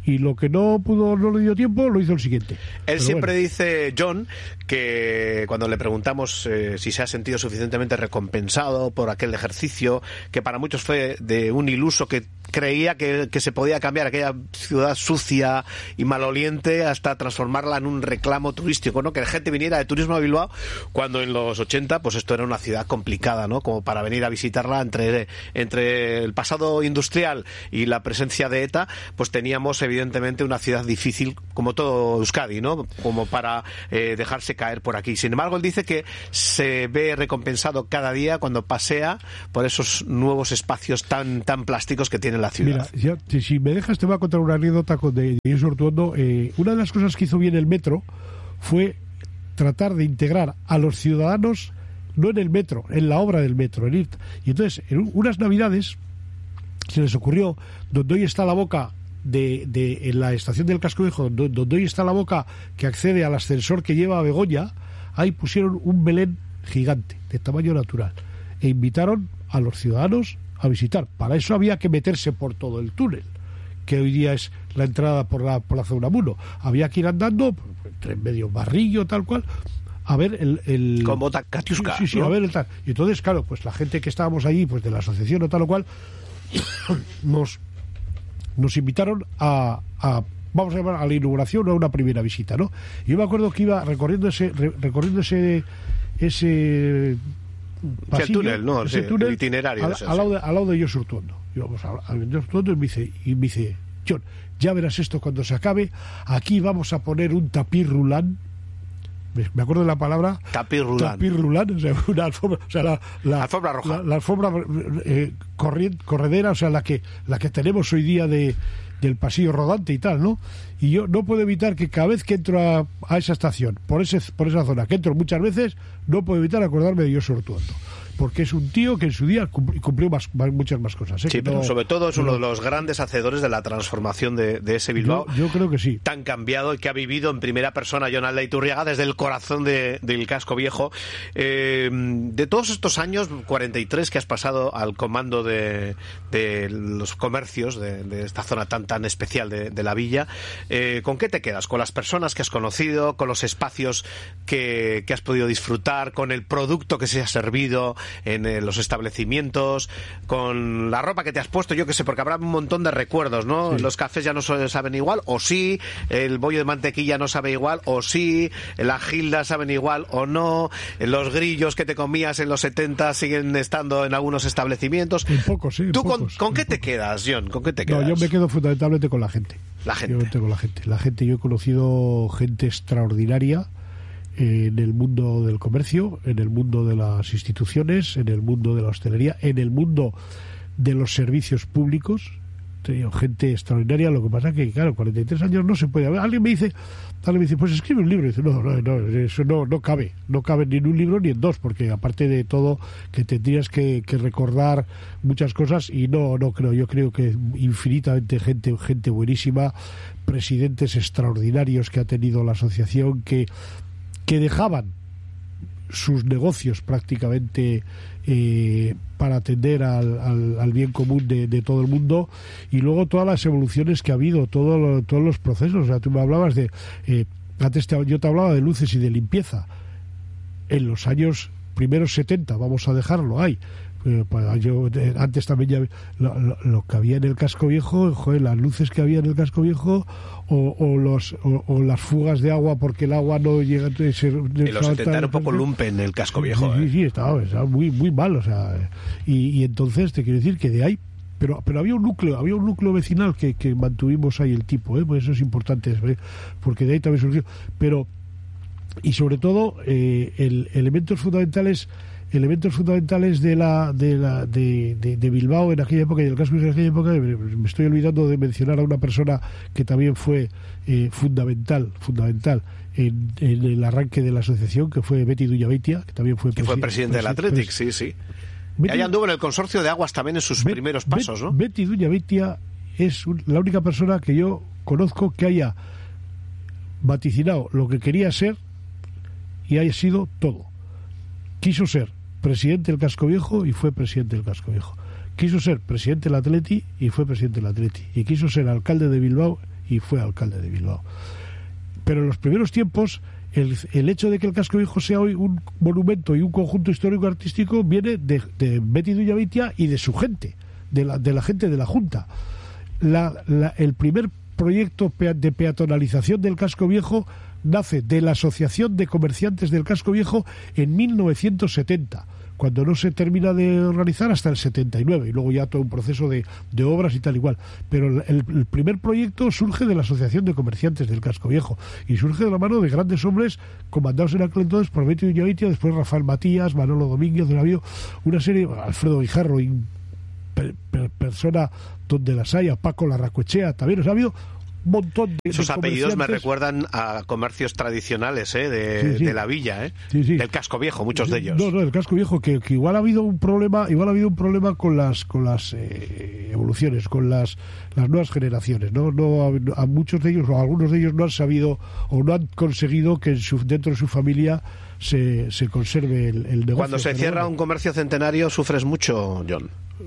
y lo que no pudo, no le dio tiempo, lo hizo el siguiente. Él Pero siempre bueno. dice, John, que cuando le preguntamos eh, si se ha sentido suficientemente recompensado por aquel ejercicio, que para muchos fue de un iluso que creía que, que se podía cambiar aquella ciudad sucia y maloliente hasta transformarla en un reclamo turístico, ¿no? Que la gente viniera de turismo a Bilbao, cuando en los ochenta pues esto era una ciudad complicada, ¿no? Como para venir a visitarla entre, entre el pasado industrial y la presencia de ETA, pues teníamos evidentemente una ciudad difícil, como todo Euskadi, ¿no? Como para eh, dejarse caer por aquí. Sin embargo, él dice que se ve recompensado cada día cuando pasea por esos nuevos espacios tan, tan plásticos que tiene la ciudad. Mira, ya, si me dejas te voy a contar una anécdota con de Jesús Ortuondo. Eh, una de las cosas que hizo bien el metro fue tratar de integrar a los ciudadanos, no en el metro, en la obra del metro, en ir. Y entonces, en unas navidades se les ocurrió, donde hoy está la boca de, de en la estación del Casco Viejo, donde, donde hoy está la boca que accede al ascensor que lleva a Begoña, ahí pusieron un Belén gigante, de tamaño natural, e invitaron a los ciudadanos a visitar. Para eso había que meterse por todo el túnel, que hoy día es la entrada por la por la zona uno. Había que ir andando entre medio barrillo, tal cual, a ver el... el... Con bota Katiuska, sí, sí, sí, ¿no? a ver el tal. Y entonces, claro, pues la gente que estábamos allí, pues de la asociación o tal o cual, nos, nos invitaron a, a, vamos a llamar, a la inauguración o a una primera visita, ¿no? Y yo me acuerdo que iba recorriendo ese, re, recorriendo ese, ese pasillo, sí, el túnel, ¿no? ese Sí, túnel, el itinerario. Al, ese, al, lado de, al lado de Josu Ortuondo. Y vamos a, a Josu Ortuondo y me dice, y me dice, John, ya verás esto cuando se acabe, aquí vamos a poner un tapiz rulán. Me acuerdo de la palabra tapiz rulán, tapiz rulán, o sea, una alfombra, o sea, la, la alfombra roja, la, la alfombra eh, corrient, corredera, o sea, la que la que tenemos hoy día de del pasillo rodante y tal, ¿no? Y yo no puedo evitar que cada vez que entro a, a esa estación, por ese por esa zona, que entro muchas veces, no puedo evitar acordarme de Josu Ortuondo, porque es un tío que en su día cumplió más, más, muchas más cosas, ¿eh? Sí, que pero no, sobre todo es no, uno de los grandes hacedores de la transformación de, de ese Bilbao. Yo, yo creo que sí. Tan cambiado y que ha vivido en primera persona Jon Aldaiturriaga desde el corazón de, del Casco Viejo. Eh, de todos estos años, cuarenta y tres que has pasado al comando de, de los comercios de, de esta zona tan tan especial de, de la villa, eh, ¿con qué te quedas? ¿Con las personas que has conocido? ¿Con los espacios que, que has podido disfrutar? ¿Con el producto que se ha servido en eh, los establecimientos, con la ropa que te has puesto? Yo que sé, porque habrá un montón de recuerdos, ¿no? Sí. Los cafés ya no saben igual, o sí, el bollo de mantequilla no sabe igual, o sí, las gildas saben igual, o no, los grillos que te comías en los setenta siguen estando en algunos establecimientos. Un poco, sí. ¿Tú pocos, con, con qué pocos. te quedas, John? ¿Con qué te quedas? No, yo me quedo fundamentalmente con la gente. La gente. Yo con la gente. La gente, yo he conocido gente extraordinaria en el mundo del comercio, en el mundo de las instituciones, en el mundo de la hostelería, en el mundo de los servicios públicos. He tenido gente extraordinaria. Lo que pasa es que, claro, cuarenta y tres años no se puede. Alguien me dice, alguien me dice, pues escribe un libro. Y dice, no, no, no, eso no, no cabe. No cabe ni en un libro ni en dos, porque aparte de todo, que tendrías que, que recordar muchas cosas, y no, no creo. Yo creo que infinitamente gente, gente buenísima, presidentes extraordinarios que ha tenido la asociación, que que dejaban sus negocios prácticamente eh, para atender al, al, al bien común de, de todo el mundo, y luego todas las evoluciones que ha habido, todo lo, todos los procesos. O sea, tú me hablabas de eh, antes te, yo te hablaba de luces y de limpieza en los años primeros setenta, vamos a dejarlo ahí. Eh, pues yo, eh, antes también ya lo, lo, lo que había en el Casco Viejo, joder, las luces que había en el Casco Viejo, o, o los o, o las fugas de agua porque el agua no llega a ser, en los setenta era un poco lumpen el Casco Viejo. Sí, eh. sí, sí, estaba, estaba muy muy mal, o sea, y, y entonces te quiero decir que de ahí, pero pero había un núcleo, había un núcleo vecinal que, que mantuvimos ahí el tipo, ¿eh? Pues eso es importante, ¿eh? Porque de ahí también surgió, pero y sobre todo eh, el elementos fundamentales elementos fundamentales de la de la de, de, de Bilbao en aquella época y del Casco en aquella época. Me estoy olvidando de mencionar a una persona que también fue eh, fundamental fundamental en, en el arranque de la asociación, que fue Beti Duyabeitia, que también fue, que presi- fue presidente del Athletic, pres- sí, sí. Betty, y ahí anduvo en el consorcio de aguas también en sus Bet, primeros pasos, Bet, ¿no? Beti Duyabeitia es un, la única persona que yo conozco que haya vaticinado lo que quería ser y haya sido todo. Quiso ser presidente del Casco Viejo y fue presidente del Casco Viejo. Quiso ser presidente del Atleti y fue presidente del Atleti. Y quiso ser alcalde de Bilbao y fue alcalde de Bilbao. Pero en los primeros tiempos el, el hecho de que el Casco Viejo sea hoy un monumento y un conjunto histórico-artístico viene de, de Betty Duñavitia y de su gente, de la, de la gente de la Junta. La, la, el primer proyecto de peatonalización del Casco Viejo nace de la Asociación de Comerciantes del Casco Viejo en mil novecientos setenta, cuando no se termina de organizar hasta el setenta y nueve, y luego ya todo un proceso de, de obras y tal igual. Pero el, el primer proyecto surge de la Asociación de Comerciantes del Casco Viejo y surge de la mano de grandes hombres comandados en aquel entonces por Betty Duñavitia, después Rafael Matías, Manolo Domínguez, donde había una serie, Alfredo Guijarro, per, per, persona donde las haya, Paco Larracoechea, también, o sea, ha habido un montón de Esos de apellidos me recuerdan a comercios tradicionales, ¿eh? de, sí, sí. de la villa, ¿eh? sí, sí. del Casco Viejo, muchos de ellos. No, no, el Casco Viejo, que, que igual ha habido un problema, igual ha habido un problema con las con las eh, evoluciones, con las las nuevas generaciones, ¿no? No a, a muchos de ellos o a algunos de ellos no han sabido o no han conseguido que en su, dentro de su familia se, se conserve el, el negocio. Cuando se cierra bueno, un comercio centenario, ¿sufres mucho, John?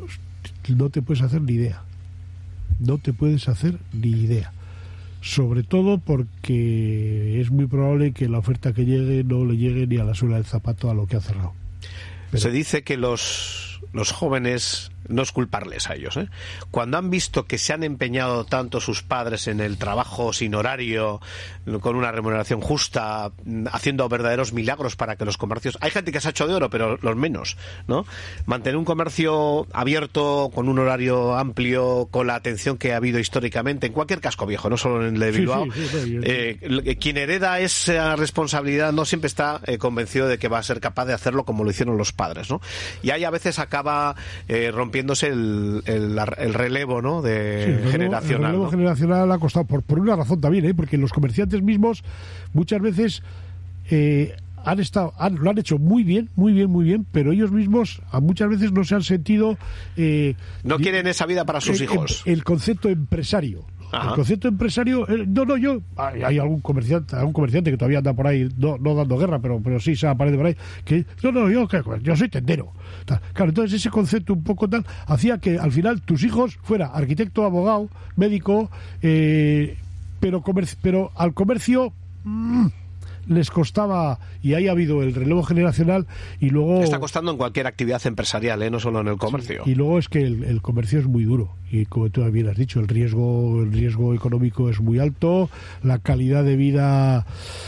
No te puedes hacer ni idea. No te puedes hacer ni idea. Sobre todo porque es muy probable que la oferta que llegue no le llegue ni a la suela del zapato a lo que ha cerrado. Pero... Se dice que los, los jóvenes, no es culparles a ellos, ¿eh? Cuando han visto que se han empeñado tanto sus padres en el trabajo sin horario, con una remuneración justa, haciendo verdaderos milagros para que los comercios... Hay gente que se ha hecho de oro, pero los menos, ¿no? Mantener un comercio abierto, con un horario amplio, con la atención que ha habido históricamente, en cualquier casco viejo, no solo en el de Bilbao. Sí, sí, sí, eh, quien hereda esa responsabilidad no siempre está eh, convencido de que va a ser capaz de hacerlo como lo hicieron los padres, ¿no? Y ahí a veces acaba eh, rompiéndose el, el, el relevo, ¿no? de sí, el relevo, generacional. El relevo ¿no? generacional ha costado, por, por una razón también, ¿eh? Porque los comerciantes mismos muchas veces eh, han estado, han, lo han hecho muy bien, muy bien, muy bien, pero ellos mismos a muchas veces no se han sentido... Eh, no quieren esa vida para sus el, hijos. El, el concepto empresario. Ajá. El concepto empresario, eh, no, no, yo, hay, hay algún comerciante, algún comerciante que todavía anda por ahí, no, no dando guerra, pero, pero sí se aparece por ahí, que, no, no, yo, que, yo soy tendero. Tal. Claro, entonces ese concepto un poco tal, hacía que al final tus hijos fuera arquitecto, abogado, médico, eh, pero, comerci- pero al comercio... Mmm, les costaba, y ahí ha habido el relevo generacional, y luego... Está costando en cualquier actividad empresarial, ¿eh? No solo en el comercio. Sí, y luego es que el, el comercio es muy duro, y como tú bien has dicho, el riesgo, el riesgo económico es muy alto, la calidad de vida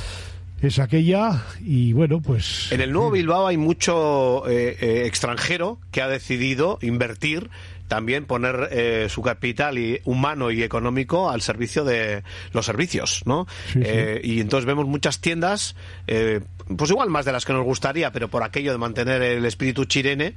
es aquella, y bueno, pues... En el Nuevo Bilbao hay mucho eh, eh, extranjero que ha decidido invertir, también poner eh, su capital y humano y económico al servicio de los servicios, ¿no? Sí, eh, sí. Y entonces vemos muchas tiendas, eh, pues igual más de las que nos gustaría, pero por aquello de mantener el espíritu chirene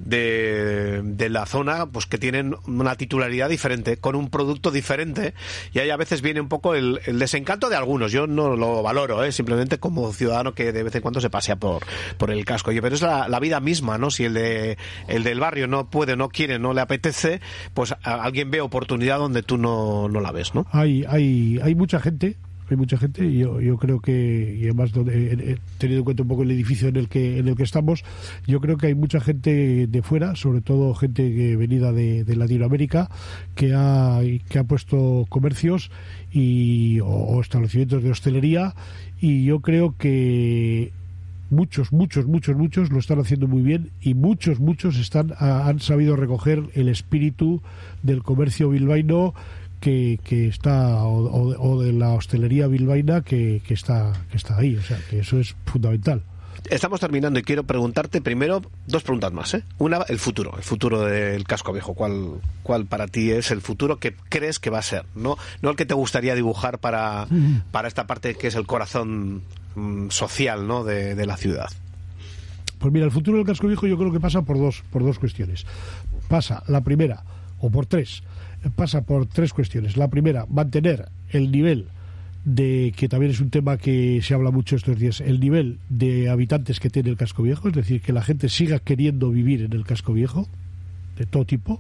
de, de la zona, pues que tienen una titularidad diferente, con un producto diferente, y ahí a veces viene un poco el, el desencanto de algunos. Yo no lo valoro, ¿eh? Simplemente como ciudadano que de vez en cuando se pasea por, por el casco. Oye, pero es la, la vida misma, ¿no? Si el de el del barrio no puede, no quiere, no le apetece, pues a, alguien ve oportunidad donde tú no, no la ves, ¿no? Hay, hay, hay mucha gente, hay mucha gente, y yo, yo creo que, y además he tenido en cuenta un poco el edificio en el que en el que estamos, yo creo que hay mucha gente de fuera, sobre todo gente que venida de, de Latinoamérica, que ha, que ha puesto comercios y o, o establecimientos de hostelería, y yo creo que muchos, muchos, muchos, muchos lo están haciendo muy bien, y muchos, muchos están a, han sabido recoger el espíritu del comercio bilbaíno que, que está o, o, o de la hostelería bilbaína que, que está que está ahí, o sea, que eso es fundamental. Estamos terminando y quiero preguntarte primero dos preguntas más, ¿eh? Una, el futuro, el futuro del casco viejo. ¿Cuál, cuál para ti es el futuro que crees que va a ser? No, no el que te gustaría dibujar para, mm. para esta parte que es el corazón mm, social, ¿no? de, de la ciudad. Pues mira, el futuro del casco viejo yo creo que pasa por dos, por dos cuestiones. Pasa, la primera, o por tres, pasa por tres cuestiones. La primera, mantener el nivel de, que también es un tema que se habla mucho estos días, el nivel de habitantes que tiene el casco viejo, es decir, que la gente siga queriendo vivir en el casco viejo, de todo tipo.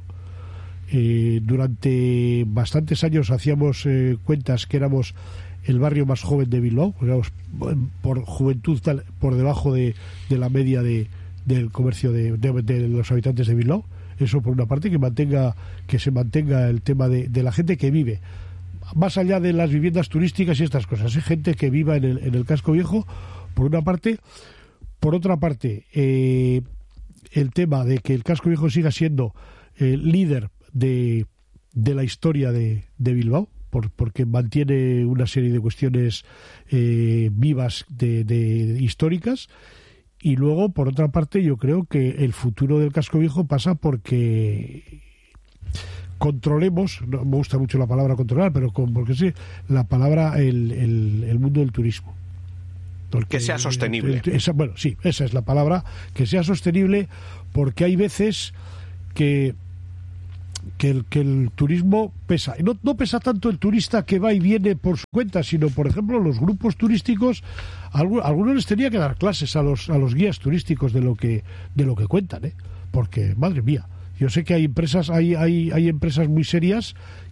Eh, durante bastantes años hacíamos eh, cuentas que éramos el barrio más joven de Bilbao, éramos, por juventud tal, por debajo de, de la media de, del comercio de, de, de los habitantes de Bilbao. Eso por una parte, que mantenga que se mantenga el tema de, de la gente que vive más allá de las viviendas turísticas y estas cosas, hay gente que viva en el, en el casco viejo, por una parte. Por otra parte, eh, el tema de que el casco viejo siga siendo eh, líder de, de la historia de, de Bilbao, por, porque mantiene una serie de cuestiones eh, vivas de, de históricas. Y luego, por otra parte, yo creo que el futuro del casco viejo pasa porque controlemos, no me gusta mucho la palabra controlar, pero con, porque sí, la palabra el, el, el mundo del turismo. Porque, que sea sostenible. Esa, bueno, sí, esa es la palabra, que sea sostenible, porque hay veces que que el, que el turismo pesa. Y no, no pesa tanto el turista que va y viene por su cuenta, sino, por ejemplo, los grupos turísticos, a algunos, a algunos les tenía que dar clases a los a los guías turísticos de lo que de lo que cuentan, ¿eh? Porque, madre mía, yo sé que hay empresas, hay hay, hay empresas muy serias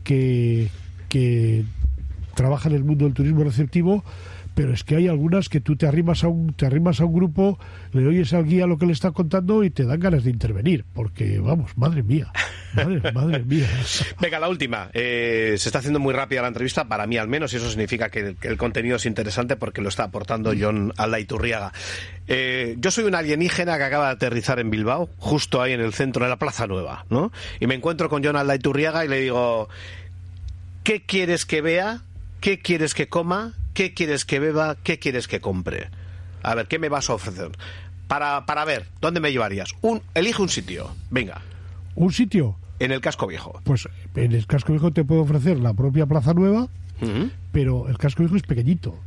que que trabajan en el mundo del turismo receptivo, pero es que hay algunas que tú te arrimas a un te arrimas a un grupo, le oyes al guía lo que le está contando y te dan ganas de intervenir, porque vamos, madre mía, madre, madre mía. Venga, la última. Eh, se está haciendo muy rápida la entrevista, para mí al menos, y eso significa que el, que el contenido es interesante porque lo está aportando Jon Aldaiturriaga. Eh, yo soy un alienígena que acaba de aterrizar en Bilbao, justo ahí en el centro de la Plaza Nueva, ¿no? Y me encuentro con Jon Aldaiturriaga y le digo, ¿qué quieres que vea? ¿Qué quieres que coma? ¿Qué quieres que beba? ¿Qué quieres que compre? A ver, ¿qué me vas a ofrecer? Para, para ver, ¿dónde me llevarías? Un, elige un sitio, venga. ¿Un sitio? En el Casco Viejo. Pues en el Casco Viejo te puedo ofrecer la propia Plaza Nueva, uh-huh. pero el Casco Viejo es pequeñito.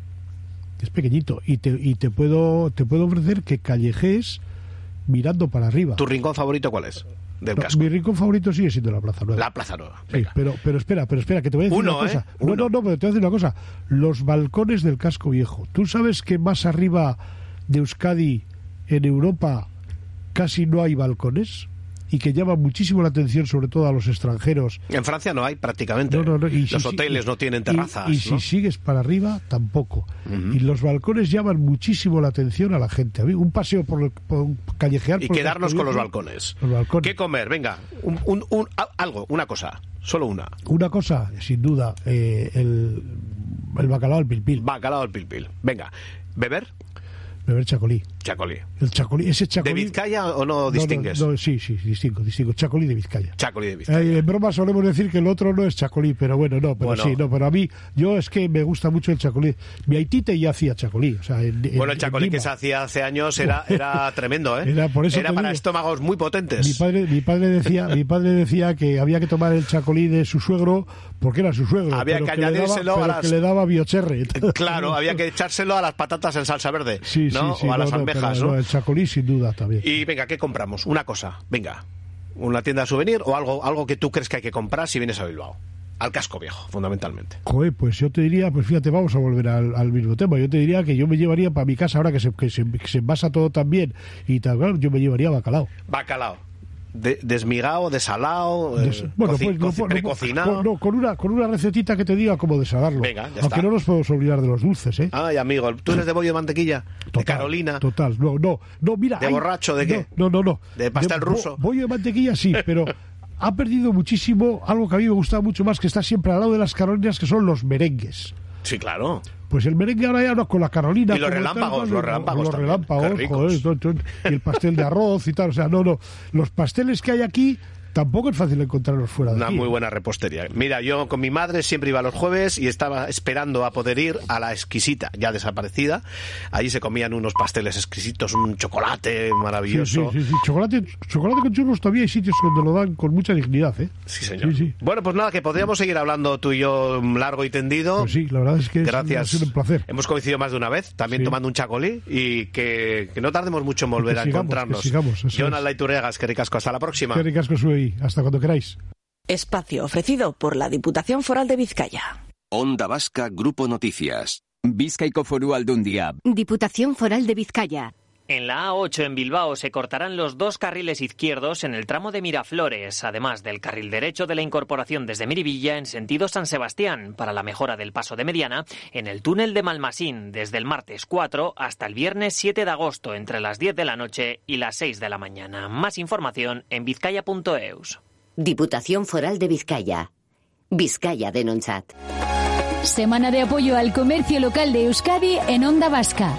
Es pequeñito. Y te, y te puedo te puedo ofrecer que callejees mirando para arriba. ¿Tu rincón favorito cuál es? Del no, casco. Mi rincón favorito sigue siendo la Plaza Nueva. La Plaza Nueva. Sí, pero, pero espera, pero espera, que te voy a decir Uno, una cosa. ¿eh? No, no, no, pero te voy a decir una cosa. Los balcones del Casco Viejo. ¿Tú sabes que más arriba de Euskadi, en Europa, casi no hay balcones? Y que llaman muchísimo la atención, sobre todo a los extranjeros. En Francia no hay prácticamente. No, no, no. Y los si, hoteles y, no tienen terrazas. Y, y ¿no? si sigues para arriba, tampoco. Uh-huh. Y los balcones llaman muchísimo la atención a la gente. A mí, un paseo por, el, por un callejear. Y por quedarnos con los viejo, balcones. los balcones. ¿Qué comer? Venga, un, un, un, algo, una cosa. Solo una. Una cosa, sin duda, eh, el, el bacalao al pilpil. Bacalao al pilpil. Venga, ¿beber? Beber chacolí. Chacolí. El chacolí, ese chacolí. ¿De Vizcaya o no, no distingues? No, no, sí, sí, distingo, distingo. Chacolí de Vizcaya. Chacolí de Vizcaya. Eh, en broma solemos decir que el otro no es chacolí, pero bueno, no, pero bueno. sí, no, pero a mí, yo es que me gusta mucho el chacolí. Mi aitite ya hacía chacolí, o sea, en, Bueno, en, el chacolí que se hacía hace años era, era tremendo, ¿eh? Era, por eso era para digo, estómagos muy potentes. Mi padre, mi padre decía, mi padre decía que había que tomar el chacolí de su suegro porque era su suegro. Había pero que que añadírselo le daba, a las... que le daba biocherre. Claro, había que echárselo a las patatas en salsa verde, sí, ¿no? Sí, sí, o a no, las no, almejas, pero, ¿no? no, el chacolí sin duda también. Y venga, ¿qué compramos? Una cosa, venga. Una tienda de souvenir o algo, algo que tú crees que hay que comprar si vienes a Bilbao. Al Casco Viejo, fundamentalmente. Joder, pues yo te diría, pues fíjate, vamos a volver al, al mismo tema. Yo te diría que yo me llevaría para mi casa, ahora que se, que se, que se envasa todo tan bien y tal, claro, yo me llevaría bacalao. Bacalao. De, desmigado, desalado, Des, eh, bueno, coci, pues, no, coci, no, precocinado. Con, no, con una con una recetita que te diga cómo desalarlo. Venga, ya Aunque está. no nos podemos olvidar de los dulces, ¿eh? Ay, amigo, ¿tú eres de bollo de mantequilla? Total, ¿De Carolina? Total, no, no, no, mira. ¿De hay, borracho? ¿De qué? No, no, no. ¿De pastel de, ruso? Bo, bollo de mantequilla sí, pero ha perdido muchísimo algo que a mí me gustaba mucho más, que está siempre al lado de las Carolinas, que son los merengues. Sí, claro. Pues el merengue ahora ya no con la Carolina. Y los relámpagos, tal, los relámpagos Los también, relámpagos, joder, todo, todo, y el pastel de arroz y tal. O sea, no, no. Los pasteles que hay aquí tampoco es fácil encontrarlos fuera de Una aquí. muy buena repostería. Mira, yo con mi madre siempre iba los jueves y estaba esperando a poder ir a La Exquisita, ya desaparecida. Allí se comían unos pasteles exquisitos, un chocolate maravilloso. Sí, sí, sí, sí. Chocolate, chocolate con churros todavía hay sitios donde lo dan con mucha dignidad, ¿eh? Sí, señor. Sí, sí. Bueno, pues nada, que podríamos seguir hablando tú y yo largo y tendido. Pues sí, la verdad es que Gracias. ha sido un placer. Hemos coincidido más de una vez, también Sí. tomando un chacolí, y que, que no tardemos mucho en volver Que a sigamos, encontrarnos. que sigamos, eso Jon es. Aldaiturriaga, que ricasco. Hasta la próxima. Qué ricasco soy. Hasta cuando queráis. Espacio ofrecido por la Diputación Foral de Vizcaya. Onda Vasca Grupo Noticias. Bizkaiko Foru Aldundia. Diputación Foral de Vizcaya. En la A ocho en Bilbao se cortarán los dos carriles izquierdos en el tramo de Miraflores, además del carril derecho de la incorporación desde Miribilla en sentido San Sebastián, para la mejora del paso de mediana, en el túnel de Malmasín, desde el martes cuatro hasta el viernes siete de agosto, entre las diez de la noche y las seis de la mañana. Más información en vizcaya punto eus. Diputación Foral de Vizcaya. Vizcaya denontzat. Semana de apoyo al comercio local de Euskadi en Onda Vasca.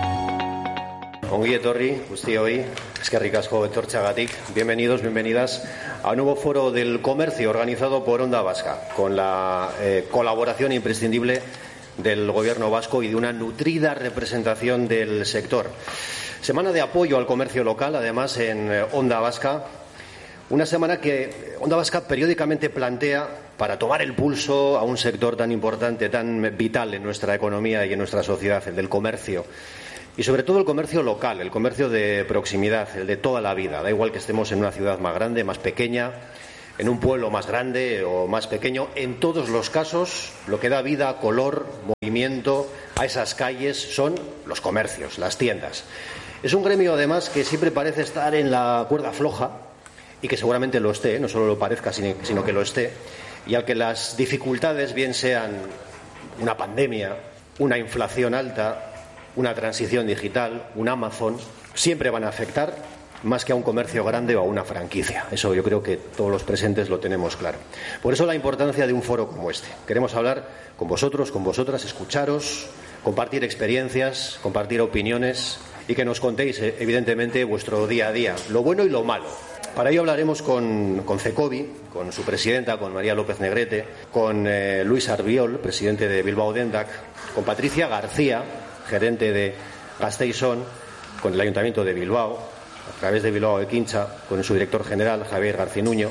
Ongi etorri, guztioi, eskerrik asko etortzeagatik. Bienvenidos, bienvenidas a un nuevo foro del comercio organizado por Onda Vasca, con la eh, colaboración imprescindible del Gobierno vasco y de una nutrida representación del sector. Semana de apoyo al comercio local, además, en Onda Vasca. Una semana que Onda Vasca periódicamente plantea para tomar el pulso a un sector tan importante, tan vital en nuestra economía y en nuestra sociedad, el del comercio. Y sobre todo el comercio local, el comercio de proximidad, el de toda la vida. Da igual que estemos en una ciudad más grande, más pequeña, en un pueblo más grande o más pequeño. En todos los casos, lo que da vida, color, movimiento a esas calles son los comercios, las tiendas. Es un gremio, además, que siempre parece estar en la cuerda floja y que seguramente lo esté, no solo lo parezca, sino que lo esté, y al que las dificultades, bien sean una pandemia, una inflación alta, una transición digital, un Amazon, siempre van a afectar más que a un comercio grande o a una franquicia. Eso yo creo que todos los presentes lo tenemos claro. Por eso la importancia de un foro como este. Queremos hablar con vosotros, con vosotras, escucharos, compartir experiencias, compartir opiniones y que nos contéis, evidentemente, vuestro día a día, lo bueno y lo malo. Para ello hablaremos con, con Cecobi, con su presidenta, con María López Negrete, con eh, Luis Arbiol, presidente de Bilbao Dendak, con Patricia García, gerente de Gasteiz-On, con el Ayuntamiento de Bilbao, a través de Bilbao Ekintza, con su director general, Javier Garcinuño,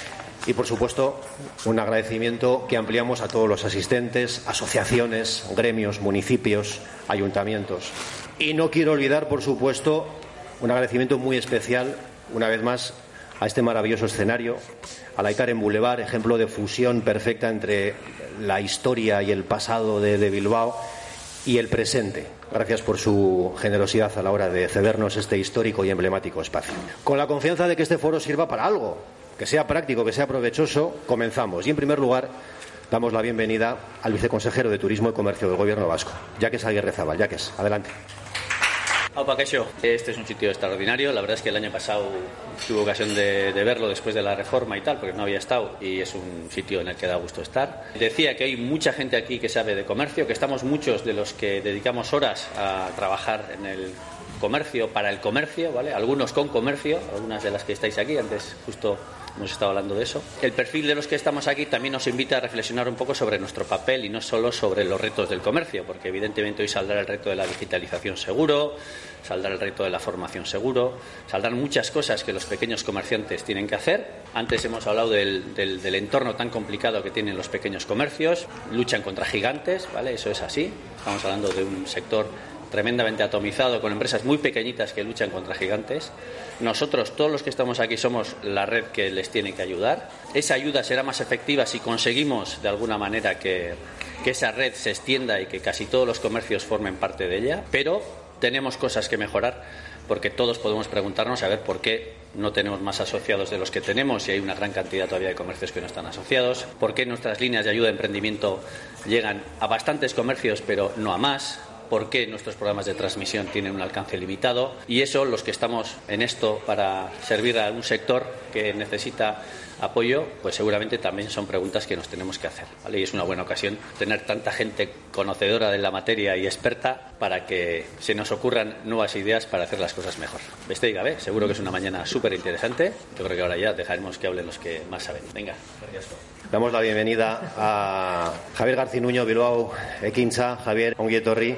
y, por supuesto, un agradecimiento que ampliamos a todos los asistentes, asociaciones, gremios, municipios, ayuntamientos. Y no quiero olvidar, por supuesto, un agradecimiento muy especial, una vez más, a este maravilloso escenario, a la Aitaren Boulevard, ejemplo de fusión perfecta entre la historia y el pasado de, de Bilbao y el presente. Gracias por su generosidad a la hora de cedernos este histórico y emblemático espacio. Con la confianza de que este foro sirva para algo, que sea práctico, que sea provechoso, comenzamos. Y, en primer lugar, damos la bienvenida al viceconsejero de Turismo y Comercio del Gobierno vasco, Jacques Aguirrezabal. Jacques, adelante. Aupa, Kaixo. Este es un sitio extraordinario. La verdad es que el año pasado tuve ocasión de, de verlo después de la reforma y tal, porque no había estado, y es un sitio en el que da gusto estar. Decía que hay mucha gente aquí que sabe de comercio, que estamos muchos de los que dedicamos horas a trabajar en el comercio, para el comercio, ¿vale? Algunos con comercio, algunas de las que estáis aquí, antes justo hemos estado hablando de eso. El perfil de los que estamos aquí también nos invita a reflexionar un poco sobre nuestro papel y no solo sobre los retos del comercio, porque evidentemente hoy saldrá el reto de la digitalización seguro, saldrá el reto de la formación seguro, saldrán muchas cosas que los pequeños comerciantes tienen que hacer. Antes hemos hablado del, del, del entorno tan complicado que tienen los pequeños comercios, luchan contra gigantes, ¿vale? Eso es así. Estamos hablando de un sector tremendamente atomizado, con empresas muy pequeñitas que luchan contra gigantes. Nosotros, todos los que estamos aquí, somos la red que les tiene que ayudar. Esa ayuda será más efectiva si conseguimos, de alguna manera, que, que esa red se extienda y que casi todos los comercios formen parte de ella. Pero tenemos cosas que mejorar, porque todos podemos preguntarnos a ver por qué no tenemos más asociados de los que tenemos y hay una gran cantidad todavía de comercios que no están asociados, por qué nuestras líneas de ayuda a emprendimiento llegan a bastantes comercios pero no a más, por qué nuestros programas de transmisión tienen un alcance limitado, y eso, los que estamos en esto para servir a un sector que necesita apoyo, pues seguramente también son preguntas que nos tenemos que hacer, ¿vale? Y es una buena ocasión tener tanta gente conocedora de la materia y experta para que se nos ocurran nuevas ideas para hacer las cosas mejor. Beste gabe, seguro que es una mañana súper interesante. Yo creo que ahora ya dejaremos que hablen los que más saben. Venga, gracias. Damos la bienvenida a Javier Garcinuño, Bilbao Ekintza. Javier, ongi etorri.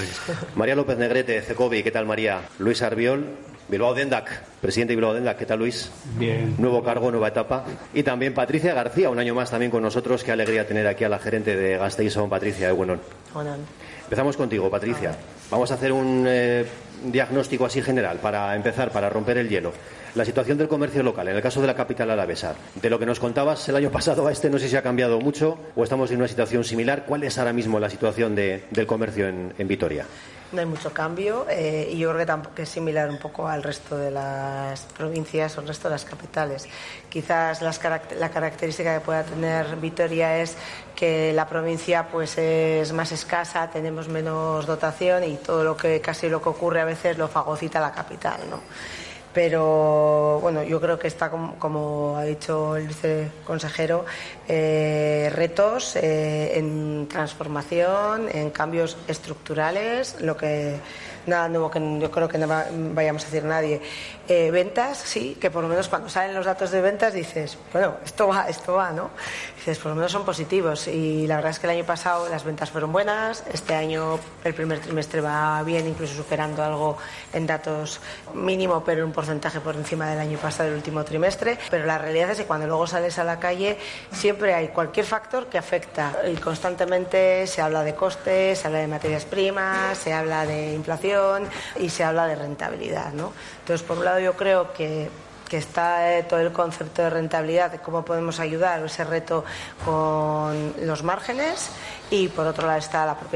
María López Negrete, Cecobi. ¿Qué tal, María? Luis Arbiol, Bilbao Dendak, presidente de Bilbao Dendak. ¿Qué tal, Luis? Bien. Nuevo cargo, nueva etapa. Y también Patricia García, un año más también con nosotros. Qué alegría tener aquí a la gerente de Gasteiz-On, Patricia de Buenón. Hola. Empezamos contigo, Patricia. Vamos a hacer un eh, diagnóstico así general para empezar, para romper el hielo. La situación del comercio local, en el caso de la capital alavesa. De lo que nos contabas el año pasado a este, no sé si ha cambiado mucho o estamos en una situación similar. ¿Cuál es ahora mismo la situación de, del comercio en, en Vitoria? No hay mucho cambio eh, y yo creo que tampoco es similar un poco al resto de las provincias o al resto de las capitales. Quizás las caract- la característica que pueda tener Vitoria es que la provincia pues es más escasa, tenemos menos dotación y todo lo que casi lo que ocurre a veces lo fagocita la capital, ¿no? pero bueno, yo creo que está, como, como ha dicho el viceconsejero, eh, retos eh, en transformación, en cambios estructurales, lo que nada nuevo que yo creo que no va, vayamos a decir nadie. Eh, ventas, sí, que por lo menos cuando salen los datos de ventas dices, bueno, esto va, esto va, ¿no? Dices, por lo menos son positivos, y la verdad es que el año pasado las ventas fueron buenas, este año el primer trimestre va bien, incluso superando algo en datos mínimo, pero un porcentaje por encima del año pasado, del último trimestre, pero la realidad es que cuando luego sales a la calle siempre hay cualquier factor que afecta, y constantemente se habla de costes, se habla de materias primas, se habla de inflación y se habla de rentabilidad, ¿no? Entonces, por un lado, yo creo que, que está eh, todo el concepto de rentabilidad, de cómo podemos ayudar a ese reto con los márgenes, y por otro lado está la propia